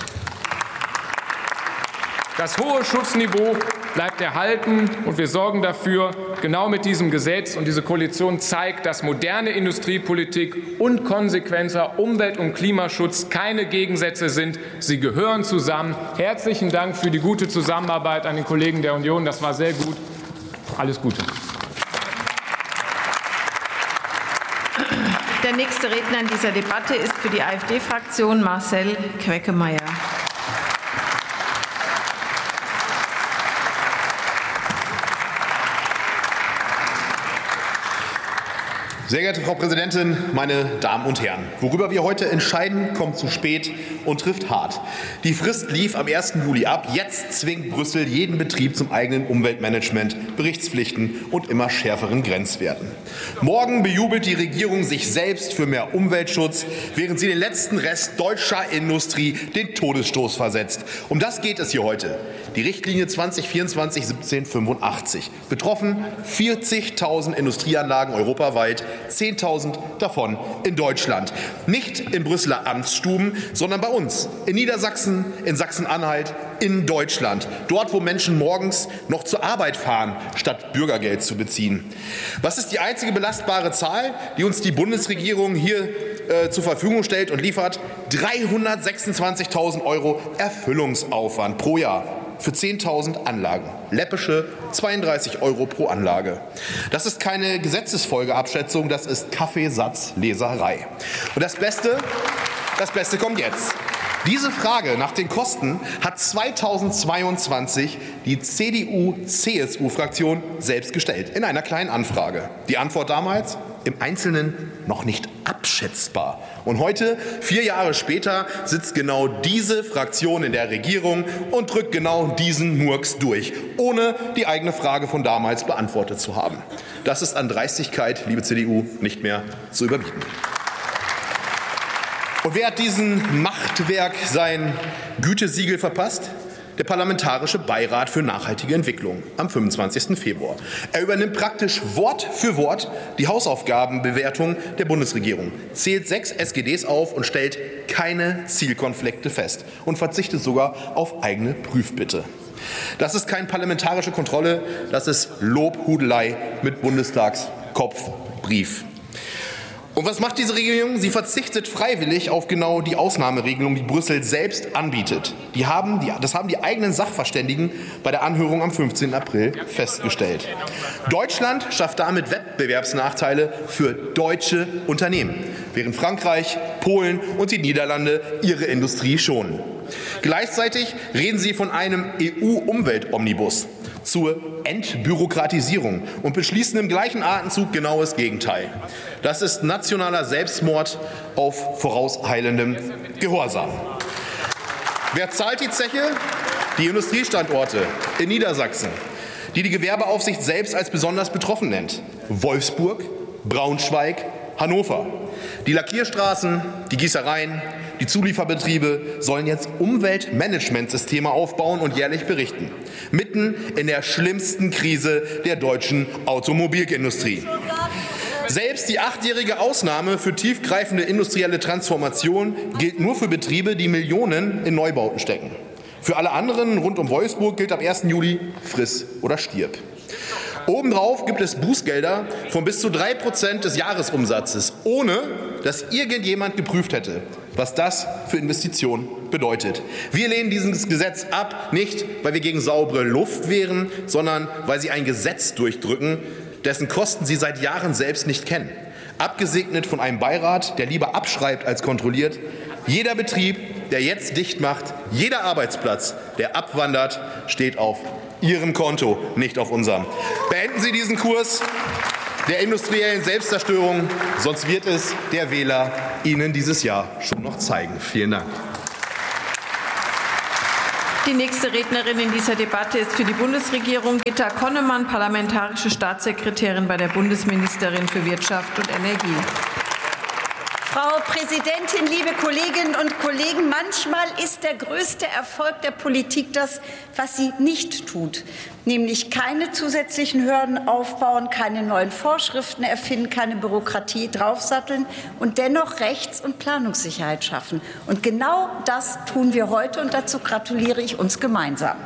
H: Das hohe Schutzniveau bleibt erhalten, und wir sorgen dafür, genau mit diesem Gesetz, und diese Koalition zeigt, dass moderne Industriepolitik und konsequenter Umwelt- und Klimaschutz keine Gegensätze sind. Sie gehören zusammen. Herzlichen Dank für die gute Zusammenarbeit an den Kollegen der Union. Das war sehr gut. Alles Gute.
B: Der nächste Redner in dieser Debatte ist für die AfD-Fraktion Marcel Queckemeyer.
I: Sehr geehrte Frau Präsidentin, meine Damen und Herren! Worüber wir heute entscheiden, kommt zu spät und trifft hart. Die Frist lief am 1. Juli ab. Jetzt zwingt Brüssel jeden Betrieb zum eigenen Umweltmanagement, Berichtspflichten und immer schärferen Grenzwerten. Morgen bejubelt die Regierung sich selbst für mehr Umweltschutz, während sie den letzten Rest deutscher Industrie den Todesstoß versetzt. Um das geht es hier heute. Die Richtlinie 2024/1785. Betroffen 40.000 Industrieanlagen europaweit, 10.000 davon in Deutschland. Nicht in Brüsseler Amtsstuben, sondern bei uns, in Niedersachsen, in Sachsen-Anhalt, in Deutschland. Dort, wo Menschen morgens noch zur Arbeit fahren, statt Bürgergeld zu beziehen. Was ist die einzige belastbare Zahl, die uns die Bundesregierung hier zur Verfügung stellt und liefert? 326.000 € Erfüllungsaufwand pro Jahr. Für 10.000 Anlagen. Läppische 32 € pro Anlage. Das ist keine Gesetzesfolgeabschätzung, das ist Kaffeesatzleserei. Und das Beste kommt jetzt. Diese Frage nach den Kosten hat 2022 die CDU-CSU-Fraktion selbst gestellt, in einer kleinen Anfrage. Die Antwort damals? Im Einzelnen noch nicht abschätzbar. Und heute, 4 Jahre später, sitzt genau diese Fraktion in der Regierung und drückt genau diesen Murks durch, ohne die eigene Frage von damals beantwortet zu haben. Das ist an Dreistigkeit, liebe CDU, nicht mehr zu überbieten. Und wer hat diesem Machtwerk sein Gütesiegel verpasst? Der Parlamentarische Beirat für nachhaltige Entwicklung am 25. Februar. Er übernimmt praktisch Wort für Wort die Hausaufgabenbewertung der Bundesregierung, zählt 6 SGDs auf und stellt keine Zielkonflikte fest und verzichtet sogar auf eigene Prüfbitte. Das ist keine parlamentarische Kontrolle, das ist Lobhudelei mit Bundestagskopfbrief. Und was macht diese Regierung? Sie verzichtet freiwillig auf genau die Ausnahmeregelung, die Brüssel selbst anbietet. Das haben die eigenen Sachverständigen bei der Anhörung am 15. April festgestellt. Deutschland schafft damit Wettbewerbsnachteile für deutsche Unternehmen, während Frankreich, Polen und die Niederlande ihre Industrie schonen. Gleichzeitig reden sie von einem EU-Umweltomnibus zur Entbürokratisierung und beschließen im gleichen Atemzug genau das Gegenteil. Das ist nationaler Selbstmord auf vorauseilendem Gehorsam. Wer zahlt die Zeche? Die Industriestandorte in Niedersachsen, die die Gewerbeaufsicht selbst als besonders betroffen nennt. Wolfsburg, Braunschweig, Hannover. Die Lackierstraßen, die Gießereien, die Zulieferbetriebe sollen jetzt Umweltmanagementsysteme aufbauen und jährlich berichten. Mitten in der schlimmsten Krise der deutschen Automobilindustrie. Selbst die 8-jährige Ausnahme für tiefgreifende industrielle Transformation gilt nur für Betriebe, die Millionen in Neubauten stecken. Für alle anderen rund um Wolfsburg gilt ab 1. Juli friss oder stirb. Obendrauf gibt es Bußgelder von bis zu 3% des Jahresumsatzes, ohne dass irgendjemand geprüft hätte, was das für Investitionen bedeutet. Wir lehnen dieses Gesetz ab, nicht weil wir gegen saubere Luft wären, sondern weil Sie ein Gesetz durchdrücken, dessen Kosten Sie seit Jahren selbst nicht kennen. Abgesegnet von einem Beirat, der lieber abschreibt als kontrolliert. Jeder Betrieb, der jetzt dicht macht, jeder Arbeitsplatz, der abwandert, steht auf Ihrem Konto, nicht auf unserem. Beenden Sie diesen Kurs der industriellen Selbstzerstörung, sonst wird es der Wähler Ihnen dieses Jahr schon noch zeigen. Vielen Dank.
B: Die nächste Rednerin in dieser Debatte ist für die Bundesregierung Gitta Konnemann, parlamentarische Staatssekretärin bei der Bundesministerin für Wirtschaft und Energie.
J: Frau Präsidentin, liebe Kolleginnen und Kollegen, manchmal ist der größte Erfolg der Politik das, was sie nicht tut, nämlich keine zusätzlichen Hürden aufbauen, keine neuen Vorschriften erfinden, keine Bürokratie draufsatteln und dennoch Rechts- und Planungssicherheit schaffen. Und genau das tun wir heute, und dazu gratuliere ich uns gemeinsam.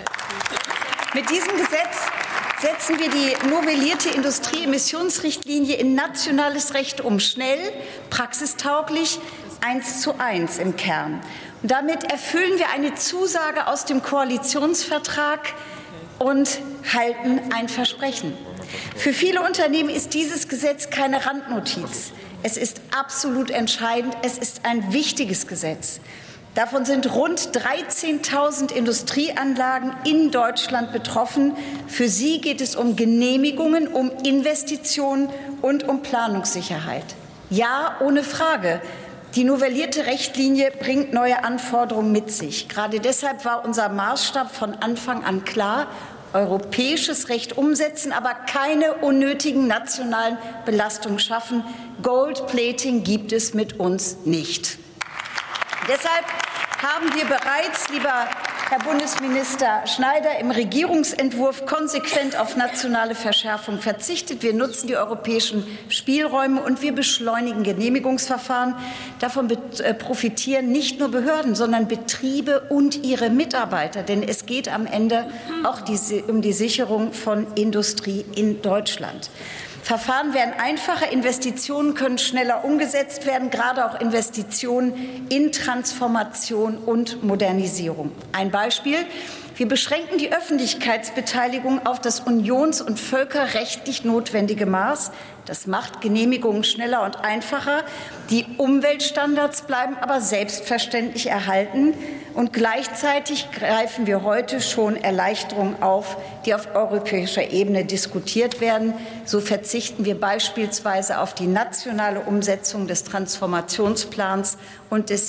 J: Mit diesem Gesetz setzen wir die novellierte Industrieemissionsrichtlinie in nationales Recht um, schnell, praxistauglich, 1:1 im Kern. Und damit erfüllen wir eine Zusage aus dem Koalitionsvertrag und halten ein Versprechen. Für viele Unternehmen ist dieses Gesetz keine Randnotiz. Es ist absolut entscheidend. Es ist ein wichtiges Gesetz. Davon sind rund 13.000 Industrieanlagen in Deutschland betroffen. Für sie geht es um Genehmigungen, um Investitionen und um Planungssicherheit. Ja, ohne Frage. Die novellierte Richtlinie bringt neue Anforderungen mit sich. Gerade deshalb war unser Maßstab von Anfang an klar: europäisches Recht umsetzen, aber keine unnötigen nationalen Belastungen schaffen. Gold-Plating gibt es mit uns nicht. Deshalb haben wir bereits, lieber Herr Bundesminister Schneider, im Regierungsentwurf konsequent auf nationale Verschärfung verzichtet. Wir nutzen die europäischen Spielräume und wir beschleunigen Genehmigungsverfahren. Davon profitieren nicht nur Behörden, sondern Betriebe und ihre Mitarbeiter. Denn es geht am Ende auch um die Sicherung von Industrie in Deutschland. Verfahren werden einfacher, Investitionen können schneller umgesetzt werden, gerade auch Investitionen in Transformation und Modernisierung. Ein Beispiel: Wir beschränken die Öffentlichkeitsbeteiligung auf das unions- und völkerrechtlich notwendige Maß. Das macht Genehmigungen schneller und einfacher. Die Umweltstandards bleiben aber selbstverständlich erhalten. Und gleichzeitig greifen wir heute schon Erleichterungen auf, die auf europäischer Ebene diskutiert werden. So verzichten wir beispielsweise auf die nationale Umsetzung des Transformationsplans und des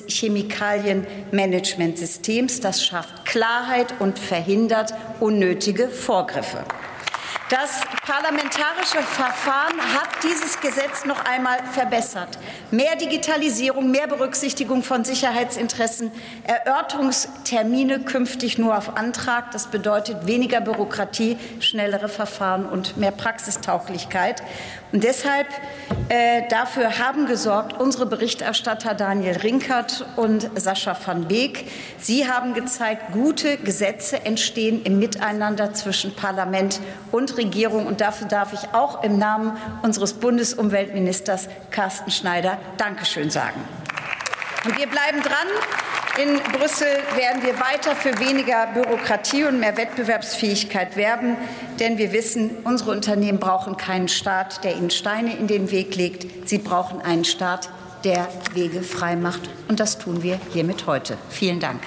J: Chemikalienmanagementsystems. Das schafft Klarheit und verhindert unnötige Vorgriffe. Das parlamentarische Verfahren hat dieses Gesetz noch einmal verbessert. Mehr Digitalisierung, mehr Berücksichtigung von Sicherheitsinteressen, Erörterungstermine künftig nur auf Antrag. Das bedeutet weniger Bürokratie, schnellere Verfahren und mehr Praxistauglichkeit. Und deshalb dafür haben gesorgt unsere Berichterstatter Daniel Rinkert und Sascha van Beek. Sie haben gezeigt, gute Gesetze entstehen im Miteinander zwischen Parlament und Regierung. Und dafür darf ich auch im Namen unseres Bundesumweltministers Carsten Schneider Dankeschön sagen. Und wir bleiben dran. In Brüssel werden wir weiter für weniger Bürokratie und mehr Wettbewerbsfähigkeit werben. Denn wir wissen, unsere Unternehmen brauchen keinen Staat, der ihnen Steine in den Weg legt. Sie brauchen einen Staat, der Wege frei macht. Und das tun wir hiermit heute. Vielen Dank.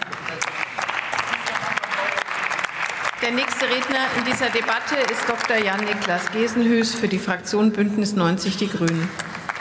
B: Der nächste Redner in dieser Debatte ist Dr. Jan-Niklas Gesenhüs für die Fraktion Bündnis 90 Die Grünen.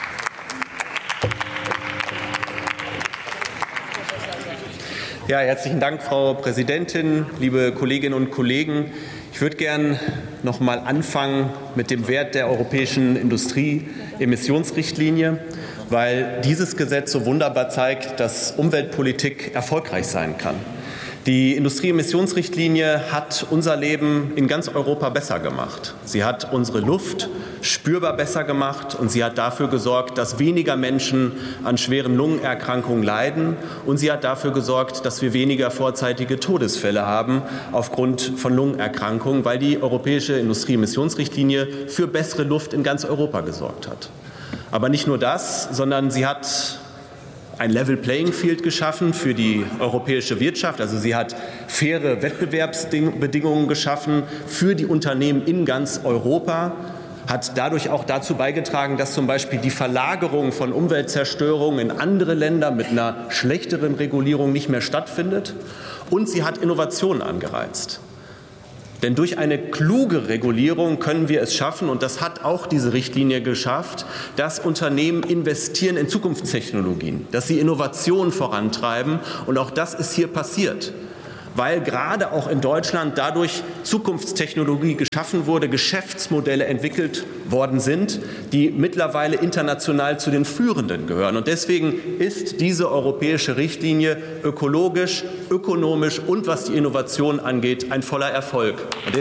K: Ja, herzlichen Dank, Frau Präsidentin, liebe Kolleginnen und Kollegen. Ich würde gern noch mal anfangen mit dem Wert der europäischen Industrieemissionsrichtlinie, weil dieses Gesetz so wunderbar zeigt, dass Umweltpolitik erfolgreich sein kann. Die Industrieemissionsrichtlinie hat unser Leben in ganz Europa besser gemacht. Sie hat unsere Luft spürbar besser gemacht und sie hat dafür gesorgt, dass weniger Menschen an schweren Lungenerkrankungen leiden und sie hat dafür gesorgt, dass wir weniger vorzeitige Todesfälle haben aufgrund von Lungenerkrankungen, weil die europäische Industrieemissionsrichtlinie für bessere Luft in ganz Europa gesorgt hat. Aber nicht nur das, sondern sie hat ein Level Playing Field geschaffen für die europäische Wirtschaft. Also sie hat faire Wettbewerbsbedingungen geschaffen für die Unternehmen in ganz Europa, hat dadurch auch dazu beigetragen, dass zum Beispiel die Verlagerung von Umweltzerstörung in andere Länder mit einer schlechteren Regulierung nicht mehr stattfindet. Und sie hat Innovationen angereizt. Denn durch eine kluge Regulierung können wir es schaffen, und das hat auch diese Richtlinie geschafft, dass Unternehmen investieren in Zukunftstechnologien, dass sie Innovationen vorantreiben. Und auch das ist hier passiert, weil gerade auch in Deutschland dadurch Zukunftstechnologie geschaffen wurde, Geschäftsmodelle entwickelt worden sind, die mittlerweile international zu den führenden gehören. Und deswegen ist diese europäische Richtlinie ökologisch, ökonomisch und was die Innovation angeht, ein voller Erfolg. Und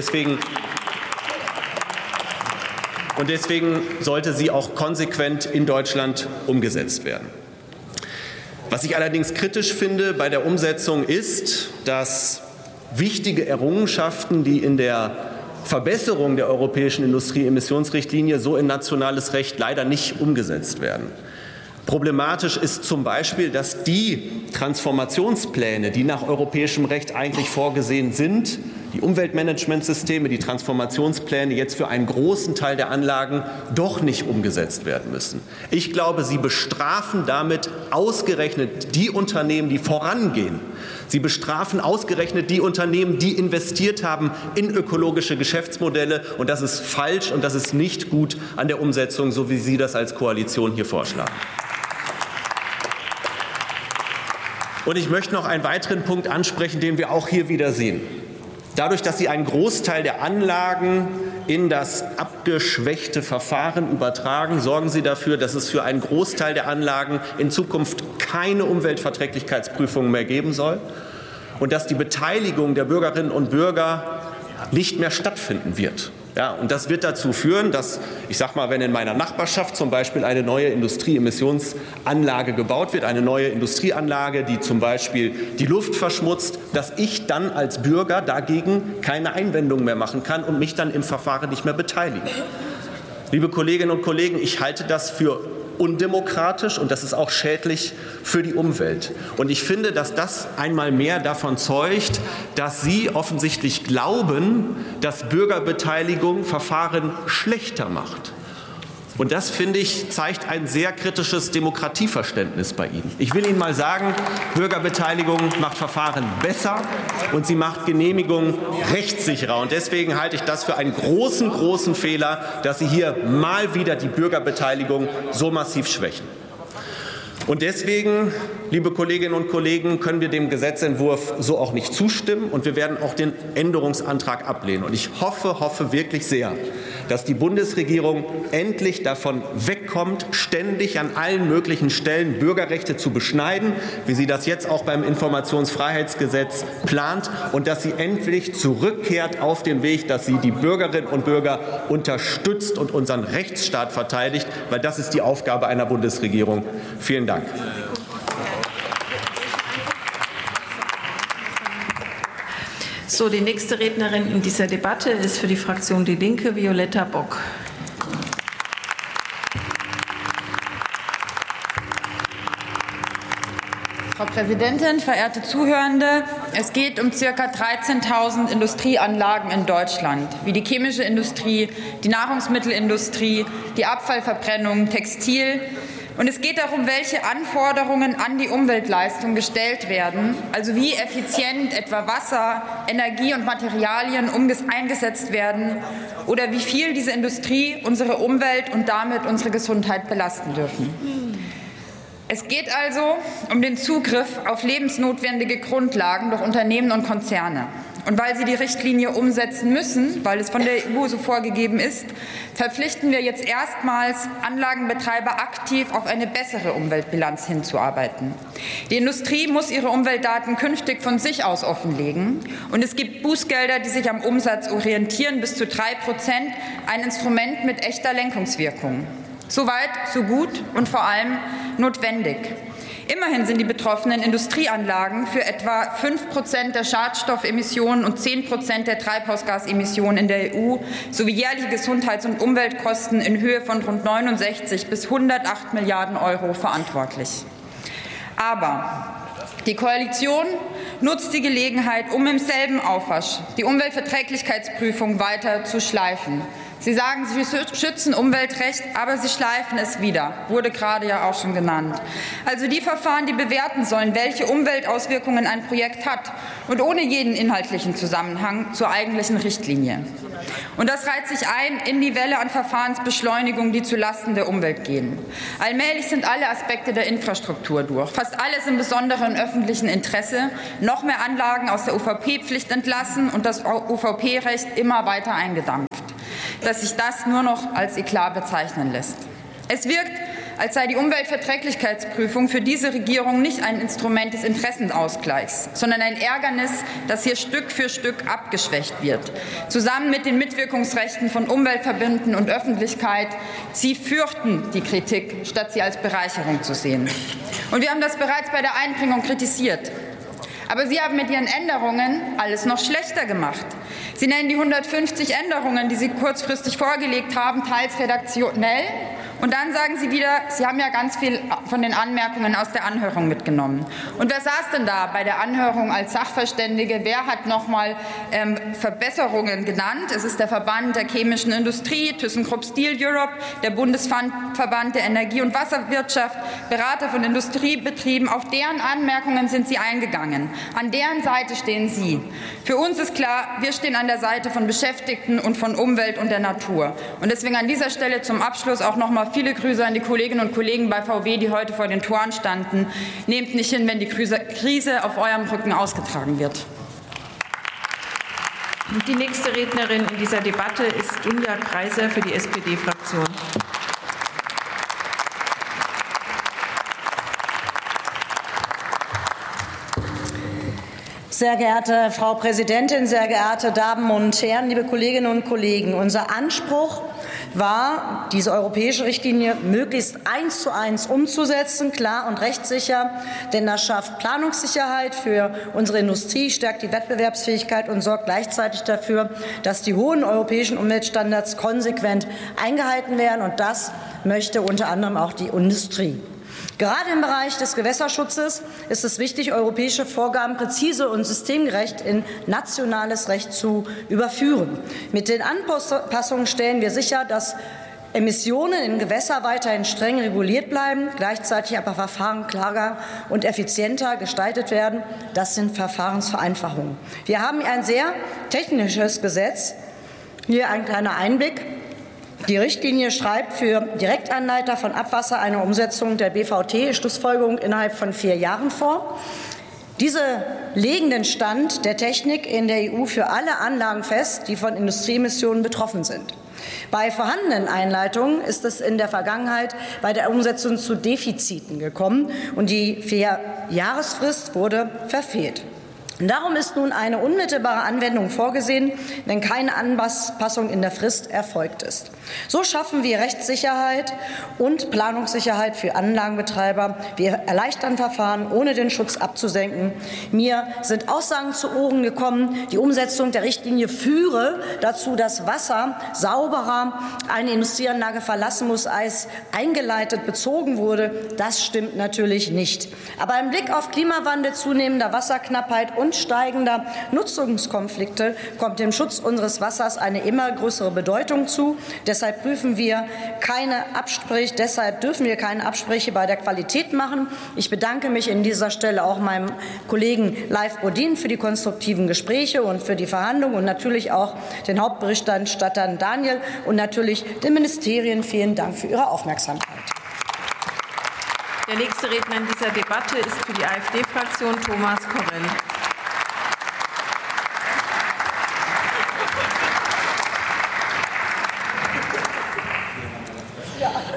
K: deswegen sollte sie auch konsequent in Deutschland umgesetzt werden. Was ich allerdings kritisch finde bei der Umsetzung ist, dass wichtige Errungenschaften, die in der Verbesserung der europäischen Industrieemissionsrichtlinie so in nationales Recht leider nicht umgesetzt werden. Problematisch ist zum Beispiel, dass die Transformationspläne, die nach europäischem Recht eigentlich vorgesehen sind, die Umweltmanagementsysteme, die Transformationspläne jetzt für einen großen Teil der Anlagen doch nicht umgesetzt werden müssen. Ich glaube, sie bestrafen damit ausgerechnet die Unternehmen, die vorangehen. Sie bestrafen ausgerechnet die Unternehmen, die investiert haben in ökologische Geschäftsmodelle. Und das ist falsch und das ist nicht gut an der Umsetzung, so wie Sie das als Koalition hier vorschlagen. Und ich möchte noch einen weiteren Punkt ansprechen, den wir auch hier wieder sehen. Dadurch, dass Sie einen Großteil der Anlagen in das abgeschwächte Verfahren übertragen, sorgen Sie dafür, dass es für einen Großteil der Anlagen in Zukunft keine Umweltverträglichkeitsprüfungen mehr geben soll und dass die Beteiligung der Bürgerinnen und Bürger nicht mehr stattfinden wird. Ja, und das wird dazu führen, dass, ich sage mal, wenn in meiner Nachbarschaft zum Beispiel eine neue Industrieemissionsanlage gebaut wird, eine neue Industrieanlage, die zum Beispiel die Luft verschmutzt, dass ich dann als Bürger dagegen keine Einwendung mehr machen kann und mich dann im Verfahren nicht mehr beteilige. Liebe Kolleginnen und Kollegen, ich halte das für undemokratisch und das ist auch schädlich für die Umwelt. Und ich finde, dass das einmal mehr davon zeugt, dass Sie offensichtlich glauben, dass Bürgerbeteiligung Verfahren schlechter macht. Und das, finde ich, zeigt ein sehr kritisches Demokratieverständnis bei Ihnen. Ich will Ihnen mal sagen, Bürgerbeteiligung macht Verfahren besser und sie macht Genehmigungen rechtssicherer. Und deswegen halte ich das für einen großen, großen Fehler, dass Sie hier mal wieder die Bürgerbeteiligung so massiv schwächen. Und deswegen, liebe Kolleginnen und Kollegen, können wir dem Gesetzentwurf so auch nicht zustimmen und wir werden auch den Änderungsantrag ablehnen. Und ich hoffe wirklich sehr, dass die Bundesregierung endlich davon wegkommt, ständig an allen möglichen Stellen Bürgerrechte zu beschneiden, wie sie das jetzt auch beim Informationsfreiheitsgesetz plant, und dass sie endlich zurückkehrt auf den Weg, dass sie die Bürgerinnen und Bürger unterstützt und unseren Rechtsstaat verteidigt, weil das ist die Aufgabe einer Bundesregierung. Vielen Dank.
B: So, die nächste Rednerin in dieser Debatte ist für die Fraktion Die Linke Violetta Bock.
L: Frau Präsidentin, verehrte Zuhörende! Es geht um ca. 13.000 Industrieanlagen in Deutschland, wie die chemische Industrie, die Nahrungsmittelindustrie, die Abfallverbrennung, Textil. Und es geht darum, welche Anforderungen an die Umweltleistung gestellt werden, also wie effizient etwa Wasser, Energie und Materialien eingesetzt werden oder wie viel diese Industrie unsere Umwelt und damit unsere Gesundheit belasten dürfen. Es geht also um den Zugriff auf lebensnotwendige Grundlagen durch Unternehmen und Konzerne. Und weil sie die Richtlinie umsetzen müssen, weil es von der EU so vorgegeben ist, verpflichten wir jetzt erstmals Anlagenbetreiber aktiv auf eine bessere Umweltbilanz hinzuarbeiten. Die Industrie muss ihre Umweltdaten künftig von sich aus offenlegen. Und es gibt Bußgelder, die sich am Umsatz orientieren, bis zu 3%, ein Instrument mit echter Lenkungswirkung. Soweit, so gut und vor allem notwendig. Immerhin sind die betroffenen Industrieanlagen für etwa 5% der Schadstoffemissionen und 10% der Treibhausgasemissionen in der EU sowie jährliche Gesundheits- und Umweltkosten in Höhe von rund 69 bis 108 Milliarden Euro verantwortlich. Aber die Koalition nutzt die Gelegenheit, um im selben Aufwasch die Umweltverträglichkeitsprüfung weiter zu schleifen. Sie sagen, Sie schützen Umweltrecht, aber Sie schleifen es wieder. Wurde gerade ja auch schon genannt. Also die Verfahren, die bewerten sollen, welche Umweltauswirkungen ein Projekt hat und ohne jeden inhaltlichen Zusammenhang zur eigentlichen Richtlinie. Und das reiht sich ein in die Welle an Verfahrensbeschleunigung, die zulasten der Umwelt gehen. Allmählich sind alle Aspekte der Infrastruktur durch. Fast alles im besonderen öffentlichen Interesse. Noch mehr Anlagen aus der UVP-Pflicht entlassen und das UVP-Recht immer weiter eingedampft. Dass sich das nur noch als Eklat bezeichnen lässt. Es wirkt, als sei die Umweltverträglichkeitsprüfung für diese Regierung nicht ein Instrument des Interessenausgleichs, sondern ein Ärgernis, das hier Stück für Stück abgeschwächt wird. Zusammen mit den Mitwirkungsrechten von Umweltverbänden und Öffentlichkeit. Sie fürchten die Kritik, statt sie als Bereicherung zu sehen. Und wir haben das bereits bei der Einbringung kritisiert. Aber Sie haben mit Ihren Änderungen alles noch schlechter gemacht. Sie nennen die 150 Änderungen, die Sie kurzfristig vorgelegt haben, teils redaktionell. Und dann sagen Sie wieder, Sie haben ja ganz viel von den Anmerkungen aus der Anhörung mitgenommen. Und wer saß denn da bei der Anhörung als Sachverständige? Wer hat noch mal Verbesserungen genannt? Es ist der Verband der chemischen Industrie, ThyssenKrupp Steel Europe, der Bundesverband der Energie- und Wasserwirtschaft, Berater von Industriebetrieben. Auf deren Anmerkungen sind Sie eingegangen. An deren Seite stehen Sie. Für uns ist klar, wir stehen an der Seite von Beschäftigten und von Umwelt und der Natur. Und deswegen an dieser Stelle zum Abschluss auch noch mal viele Grüße an die Kolleginnen und Kollegen bei VW, die heute vor den Toren standen. Nehmt nicht hin, wenn die Krise auf eurem Rücken ausgetragen wird.
B: Die nächste Rednerin in dieser Debatte ist Julia Kreiser für die SPD-Fraktion.
M: Sehr geehrte Frau Präsidentin, sehr geehrte Damen und Herren, liebe Kolleginnen und Kollegen! Unser Anspruch war, diese europäische Richtlinie möglichst 1:1 umzusetzen, klar und rechtssicher, denn das schafft Planungssicherheit für unsere Industrie, stärkt die Wettbewerbsfähigkeit und sorgt gleichzeitig dafür, dass die hohen europäischen Umweltstandards konsequent eingehalten werden. Und das möchte unter anderem auch die Industrie. Gerade im Bereich des Gewässerschutzes ist es wichtig, europäische Vorgaben präzise und systemgerecht in nationales Recht zu überführen. Mit den Anpassungen stellen wir sicher, dass Emissionen in Gewässer weiterhin streng reguliert bleiben, gleichzeitig aber Verfahren klarer und effizienter gestaltet werden. Das sind Verfahrensvereinfachungen. Wir haben ein sehr technisches Gesetz. Hier ein kleiner Einblick. Die Richtlinie schreibt für Direktanleiter von Abwasser eine Umsetzung der BVT-Schlussfolgerung innerhalb von 4 Jahren vor. Diese legen den Stand der Technik in der EU für alle Anlagen fest, die von Industrieemissionen betroffen sind. Bei vorhandenen Einleitungen ist es in der Vergangenheit bei der Umsetzung zu Defiziten gekommen und die 4-Jahresfrist wurde verfehlt. Darum ist nun eine unmittelbare Anwendung vorgesehen, wenn keine Anpassung in der Frist erfolgt ist. So schaffen wir Rechtssicherheit und Planungssicherheit für Anlagenbetreiber. Wir erleichtern Verfahren, ohne den Schutz abzusenken. Mir sind Aussagen zu Ohren gekommen, die Umsetzung der Richtlinie führe dazu, dass Wasser sauberer eine Industrieanlage verlassen muss, als eingeleitet bezogen wurde. Das stimmt natürlich nicht. Aber im Blick auf Klimawandel, zunehmender Wasserknappheit und steigender Nutzungskonflikte kommt dem Schutz unseres Wassers eine immer größere Bedeutung zu. Deshalb dürfen wir keine Absprüche bei der Qualität machen. Ich bedanke mich an dieser Stelle auch meinem Kollegen Leif Bodin für die konstruktiven Gespräche und für die Verhandlungen und natürlich auch den Hauptberichterstattern Daniel und natürlich den Ministerien. Vielen Dank für Ihre Aufmerksamkeit.
B: Der nächste Redner in dieser Debatte ist für die AfD-Fraktion Thomas Korell.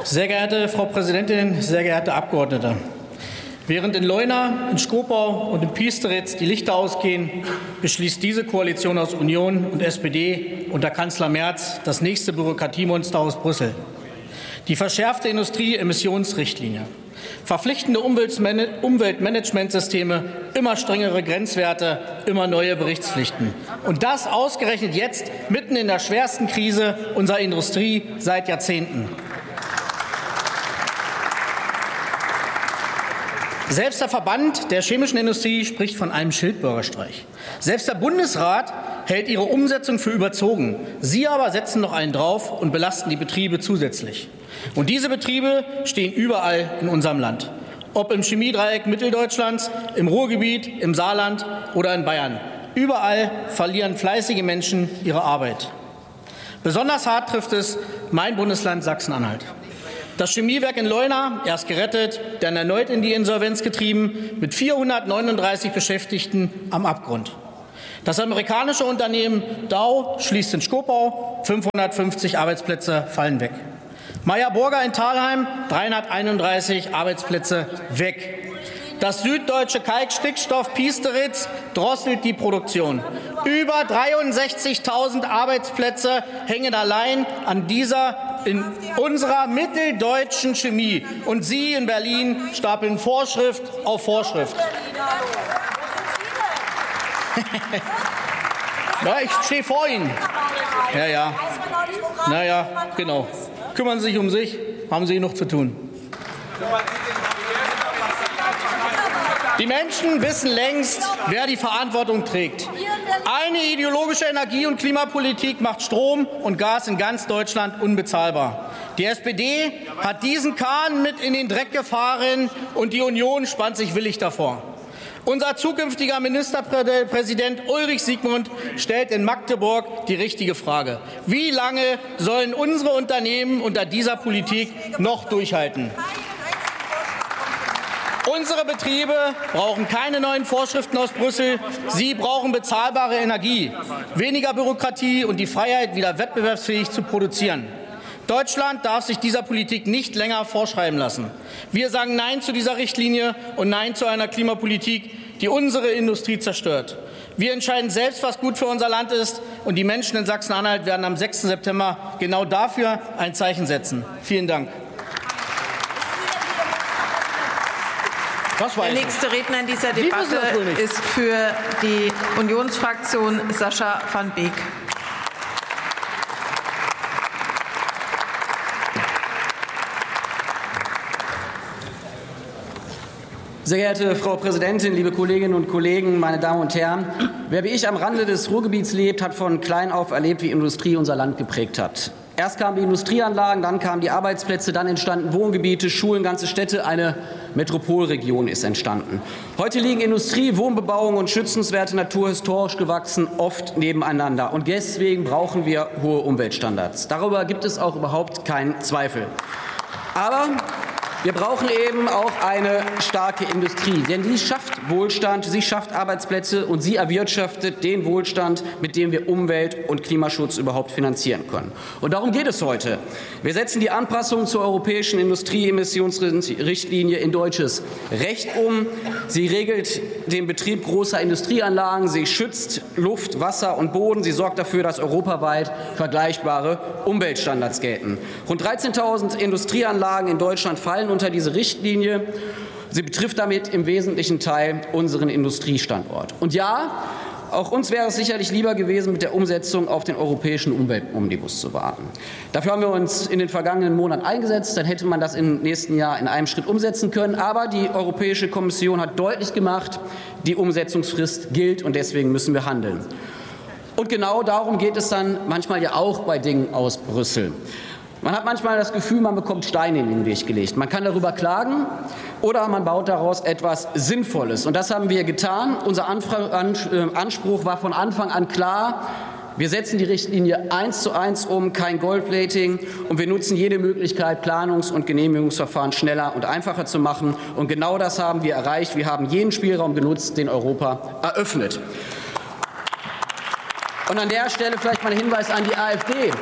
N: Sehr geehrte Frau Präsidentin, sehr geehrte Abgeordnete! Während in Leuna, in Schkopau und in Piesteritz die Lichter ausgehen, beschließt diese Koalition aus Union und SPD unter Kanzler Merz das nächste Bürokratiemonster aus Brüssel. Die verschärfte Industrieemissionsrichtlinie, verpflichtende Umweltmanagementsysteme, immer strengere Grenzwerte, immer neue Berichtspflichten. Und das ausgerechnet jetzt, mitten in der schwersten Krise unserer Industrie seit Jahrzehnten. Selbst der Verband der chemischen Industrie spricht von einem Schildbürgerstreich. Selbst der Bundesrat hält ihre Umsetzung für überzogen. Sie aber setzen noch einen drauf und belasten die Betriebe zusätzlich. Und diese Betriebe stehen überall in unserem Land. Ob im Chemiedreieck Mitteldeutschlands, im Ruhrgebiet, im Saarland oder in Bayern. Überall verlieren fleißige Menschen ihre Arbeit. Besonders hart trifft es mein Bundesland Sachsen-Anhalt. Das Chemiewerk in Leuna, erst gerettet, dann erneut in die Insolvenz getrieben, mit 439 Beschäftigten am Abgrund. Das amerikanische Unternehmen Dow schließt in Schkopau, 550 Arbeitsplätze fallen weg. Meyer Burger in Thalheim, 331 Arbeitsplätze weg. Das süddeutsche Kalkstickstoff Piesteritz drosselt die Produktion. Über 63.000 Arbeitsplätze hängen allein an in unserer mitteldeutschen Chemie. Und Sie in Berlin stapeln Vorschrift auf Vorschrift. Ja, ich stehe vor Ihnen. Ja. Naja, genau. Kümmern Sie sich um sich, haben Sie genug zu tun. Die Menschen wissen längst, wer die Verantwortung trägt. Eine ideologische Energie- und Klimapolitik macht Strom und Gas in ganz Deutschland unbezahlbar. Die SPD hat diesen Kahn mit in den Dreck gefahren und die Union spannt sich willig davor. Unser zukünftiger Ministerpräsident Ulrich Siegmund stellt in Magdeburg die richtige Frage. Wie lange sollen unsere Unternehmen unter dieser Politik noch durchhalten? Unsere Betriebe brauchen keine neuen Vorschriften aus Brüssel. Sie brauchen bezahlbare Energie, weniger Bürokratie und die Freiheit, wieder wettbewerbsfähig zu produzieren. Deutschland darf sich dieser Politik nicht länger vorschreiben lassen. Wir sagen Nein zu dieser Richtlinie und Nein zu einer Klimapolitik, die unsere Industrie zerstört. Wir entscheiden selbst, was gut für unser Land ist, und die Menschen in Sachsen-Anhalt werden am 6. September genau dafür ein Zeichen setzen. Vielen Dank.
B: Der nächste Redner in dieser Debatte ist für die Unionsfraktion Sascha van Beek.
O: Sehr geehrte Frau Präsidentin, liebe Kolleginnen und Kollegen, meine Damen und Herren! Wer wie ich am Rande des Ruhrgebiets lebt, hat von klein auf erlebt, wie Industrie unser Land geprägt hat. Erst kamen die Industrieanlagen, dann kamen die Arbeitsplätze, dann entstanden Wohngebiete, Schulen, ganze Städte. Eine Metropolregion ist entstanden. Heute liegen Industrie, Wohnbebauung und schützenswerte Natur historisch gewachsen oft nebeneinander. Und deswegen brauchen wir hohe Umweltstandards. Darüber gibt es auch überhaupt keinen Zweifel. Aber wir brauchen eben auch eine starke Industrie, denn sie schafft Wohlstand, sie schafft Arbeitsplätze und sie erwirtschaftet den Wohlstand, mit dem wir Umwelt- und Klimaschutz überhaupt finanzieren können. Und darum geht es heute. Wir setzen die Anpassung zur europäischen Industrieemissionsrichtlinie in deutsches Recht um. Sie regelt den Betrieb großer Industrieanlagen, sie schützt Luft, Wasser und Boden, sie sorgt dafür, dass europaweit vergleichbare Umweltstandards gelten. Rund 13.000 Industrieanlagen in Deutschland fallen unter diese Richtlinie. Sie betrifft damit im wesentlichen Teil unseren Industriestandort. Und ja, auch uns wäre es sicherlich lieber gewesen, mit der Umsetzung auf den europäischen Umweltomnibus zu warten. Dafür haben wir uns in den vergangenen Monaten eingesetzt. Dann hätte man das im nächsten Jahr in einem Schritt umsetzen können. Aber die Europäische Kommission hat deutlich gemacht, die Umsetzungsfrist gilt und deswegen müssen wir handeln. Und genau darum geht es dann manchmal ja auch bei Dingen aus Brüssel. Man hat manchmal das Gefühl, man bekommt Steine in den Weg gelegt. Man kann darüber klagen oder man baut daraus etwas Sinnvolles. Und das haben wir getan. Unser Anspruch war von Anfang an klar. Wir setzen die Richtlinie 1:1 um, kein Goldplating. Und wir nutzen jede Möglichkeit, Planungs- und Genehmigungsverfahren schneller und einfacher zu machen. Und genau das haben wir erreicht. Wir haben jeden Spielraum genutzt, den Europa eröffnet. Und an der Stelle vielleicht mal ein Hinweis an die AfD.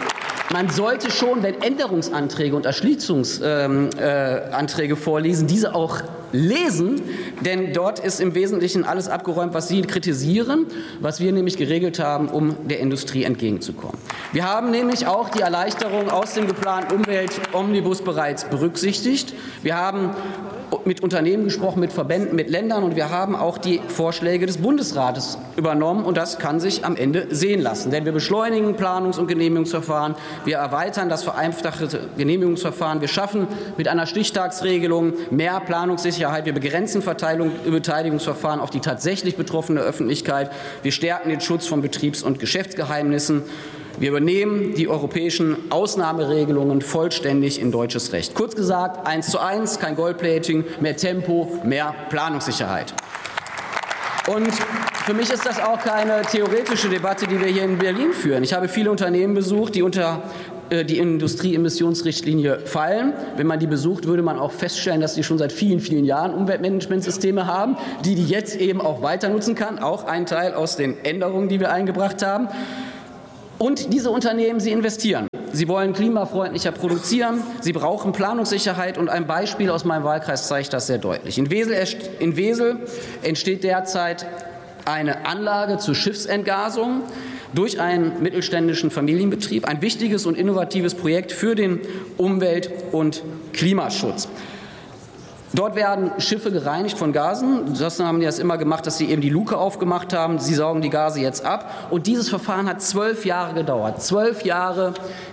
O: man sollte schon, wenn Änderungsanträge und Erschließungsanträge vorlesen, diese auch lesen, denn dort ist im Wesentlichen alles abgeräumt, was Sie kritisieren, was wir nämlich geregelt haben, um der Industrie entgegenzukommen. Wir haben nämlich auch die Erleichterung aus dem geplanten Umweltomnibus bereits berücksichtigt. Wir haben mit Unternehmen gesprochen, mit Verbänden, mit Ländern, und wir haben auch die Vorschläge des Bundesrates übernommen, und das kann sich am Ende sehen lassen. Denn wir beschleunigen Planungs- und Genehmigungsverfahren, wir erweitern das vereinfachte Genehmigungsverfahren, wir schaffen mit einer Stichtagsregelung mehr Planungssicherheit, wir begrenzen Beteiligungsverfahren auf die tatsächlich betroffene Öffentlichkeit, wir stärken den Schutz von Betriebs- und Geschäftsgeheimnissen. Wir übernehmen die europäischen Ausnahmeregelungen vollständig in deutsches Recht. Kurz gesagt, 1:1, kein Goldplating, mehr Tempo, mehr Planungssicherheit. Und für mich ist das auch keine theoretische Debatte, die wir hier in Berlin führen. Ich habe viele Unternehmen besucht, die unter die Industrieemissionsrichtlinie fallen. Wenn man die besucht, würde man auch feststellen, dass sie schon seit vielen, vielen Jahren Umweltmanagementsysteme haben, die jetzt eben auch weiter nutzen kann. Auch ein Teil aus den Änderungen, die wir eingebracht haben. Und diese Unternehmen, sie investieren. Sie wollen klimafreundlicher produzieren. Sie brauchen Planungssicherheit. Und ein Beispiel aus meinem Wahlkreis zeigt das sehr deutlich. In Wesel entsteht derzeit eine Anlage zur Schiffsentgasung durch einen mittelständischen Familienbetrieb. Ein wichtiges und innovatives Projekt für den Umwelt- und Klimaschutz. Dort werden Schiffe gereinigt von Gasen. Das haben die das immer gemacht, dass sie eben die Luke aufgemacht haben. Sie saugen die Gase jetzt ab. Und dieses Verfahren hat 12 Jahre gedauert. 12 Jahre,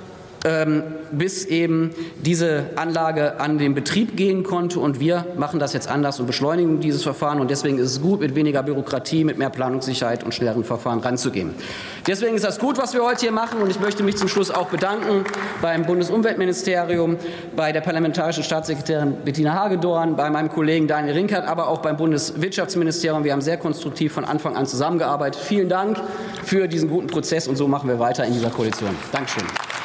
O: bis eben diese Anlage an den Betrieb gehen konnte. Und wir machen das jetzt anders und beschleunigen dieses Verfahren. Und deswegen ist es gut, mit weniger Bürokratie, mit mehr Planungssicherheit und schnelleren Verfahren ranzugehen. Deswegen ist das gut, was wir heute hier machen. Und ich möchte mich zum Schluss auch bedanken beim Bundesumweltministerium, bei der parlamentarischen Staatssekretärin Bettina Hagedorn, bei meinem Kollegen Daniel Rinkert, aber auch beim Bundeswirtschaftsministerium. Wir haben sehr konstruktiv von Anfang an zusammengearbeitet. Vielen Dank für diesen guten Prozess. Und so machen wir weiter in dieser Koalition. Dankeschön.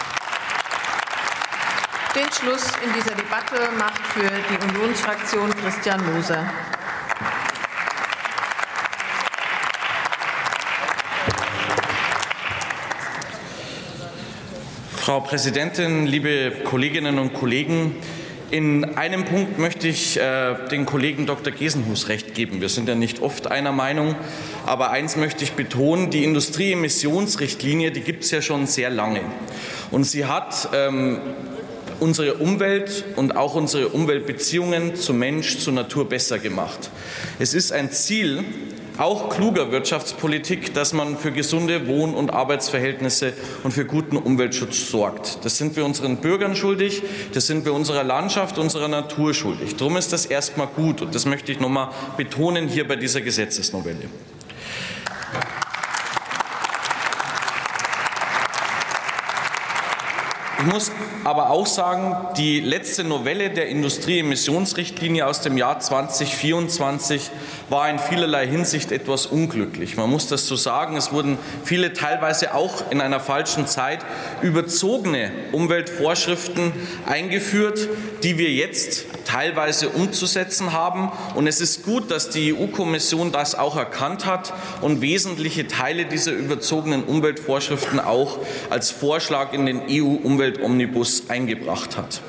B: Den Schluss in dieser Debatte macht für die Unionsfraktion Christian Moser.
P: Frau Präsidentin, liebe Kolleginnen und Kollegen! In einem Punkt möchte ich den Kollegen Dr. Gesenhus recht geben. Wir sind ja nicht oft einer Meinung. Aber eins möchte ich betonen, die Industrieemissionsrichtlinie, die gibt es ja schon sehr lange. Und sie hat unsere Umwelt und auch unsere Umweltbeziehungen zu Mensch, zu Natur besser gemacht. Es ist ein Ziel, auch kluger Wirtschaftspolitik, dass man für gesunde Wohn- und Arbeitsverhältnisse und für guten Umweltschutz sorgt. Das sind wir unseren Bürgern schuldig, das sind wir unserer Landschaft, unserer Natur schuldig. Darum ist das erstmal gut, und das möchte ich noch mal betonen hier bei dieser Gesetzesnovelle. Ich muss aber auch sagen, die letzte Novelle der Industrieemissionsrichtlinie aus dem Jahr 2024 war in vielerlei Hinsicht etwas unglücklich. Man muss das so sagen. Es wurden viele, teilweise auch in einer falschen Zeit, überzogene Umweltvorschriften eingeführt, die wir jetzt teilweise umzusetzen haben. Und es ist gut, dass die EU-Kommission das auch erkannt hat und wesentliche Teile dieser überzogenen Umweltvorschriften auch als Vorschlag in den EU-Umweltomnibus eingebracht hat.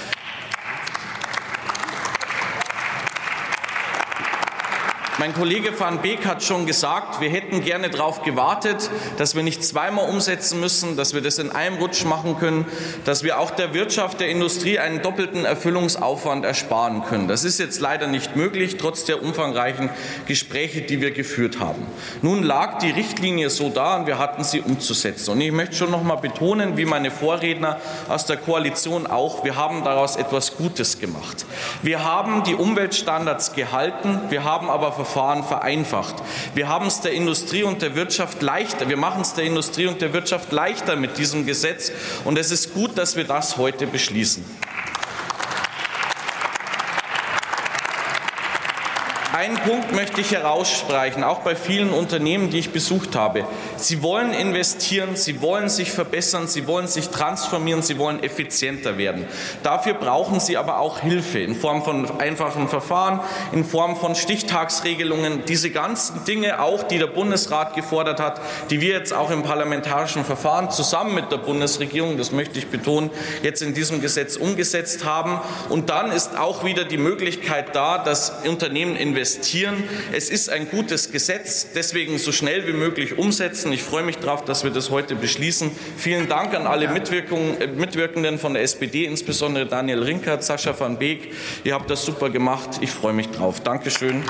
P: Mein Kollege van Beek hat schon gesagt, wir hätten gerne darauf gewartet, dass wir nicht zweimal umsetzen müssen, dass wir das in einem Rutsch machen können, dass wir auch der Wirtschaft, der Industrie einen doppelten Erfüllungsaufwand ersparen können. Das ist jetzt leider nicht möglich, trotz der umfangreichen Gespräche, die wir geführt haben. Nun lag die Richtlinie so da, und wir hatten sie umzusetzen. Und ich möchte schon noch mal betonen, wie meine Vorredner aus der Koalition auch, wir haben daraus etwas Gutes gemacht. Wir haben die Umweltstandards gehalten, wir haben aber Verfahren vereinfacht. Wir haben es der Industrie und der Wirtschaft leichter. Wir machen es der Industrie und der Wirtschaft leichter mit diesem Gesetz. Und es ist gut, dass wir das heute beschließen. Einen Punkt möchte ich herausstreichen, auch bei vielen Unternehmen, die ich besucht habe. Sie wollen investieren, sie wollen sich verbessern, sie wollen sich transformieren, sie wollen effizienter werden. Dafür brauchen sie aber auch Hilfe in Form von einfachen Verfahren, in Form von Stichtagsregelungen, diese ganzen Dinge auch, die der Bundesrat gefordert hat, die wir jetzt auch im parlamentarischen Verfahren zusammen mit der Bundesregierung, das möchte ich betonen, jetzt in diesem Gesetz umgesetzt haben. Und dann ist auch wieder die Möglichkeit da, dass Unternehmen investieren. Es ist ein gutes Gesetz, deswegen so schnell wie möglich umsetzen. Ich freue mich darauf, dass wir das heute beschließen. Vielen Dank an alle Mitwirkenden von der SPD, insbesondere Daniel Rinkert, Sascha van Beek. Ihr habt das super gemacht. Ich freue mich drauf. Dankeschön.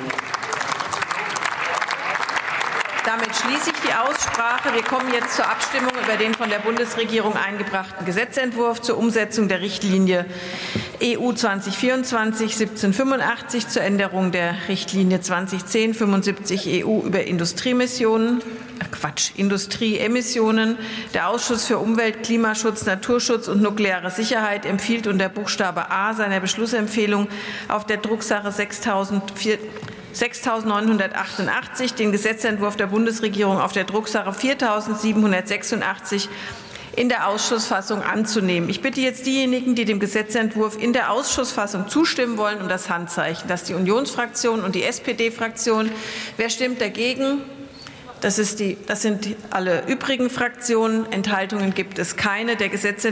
B: Damit schließe ich die Aussprache. Wir kommen jetzt zur Abstimmung über den von der Bundesregierung eingebrachten Gesetzentwurf zur Umsetzung der Richtlinie EU 2024/1785 zur Änderung der Richtlinie 2010/75 EU über Industrieemissionen. Der Ausschuss für Umwelt, Klimaschutz, Naturschutz und nukleare Sicherheit empfiehlt unter Buchstabe A seiner Beschlussempfehlung auf der Drucksache 6.988 den Gesetzentwurf der Bundesregierung auf der Drucksache 4.786 in der Ausschussfassung anzunehmen. Ich bitte jetzt diejenigen, die dem Gesetzentwurf in der Ausschussfassung zustimmen wollen, um das Handzeichen. Das ist die Unionsfraktion und die SPD-Fraktion. Wer stimmt dagegen? Das sind alle übrigen Fraktionen. Enthaltungen gibt es keine. Der Gesetzentwurf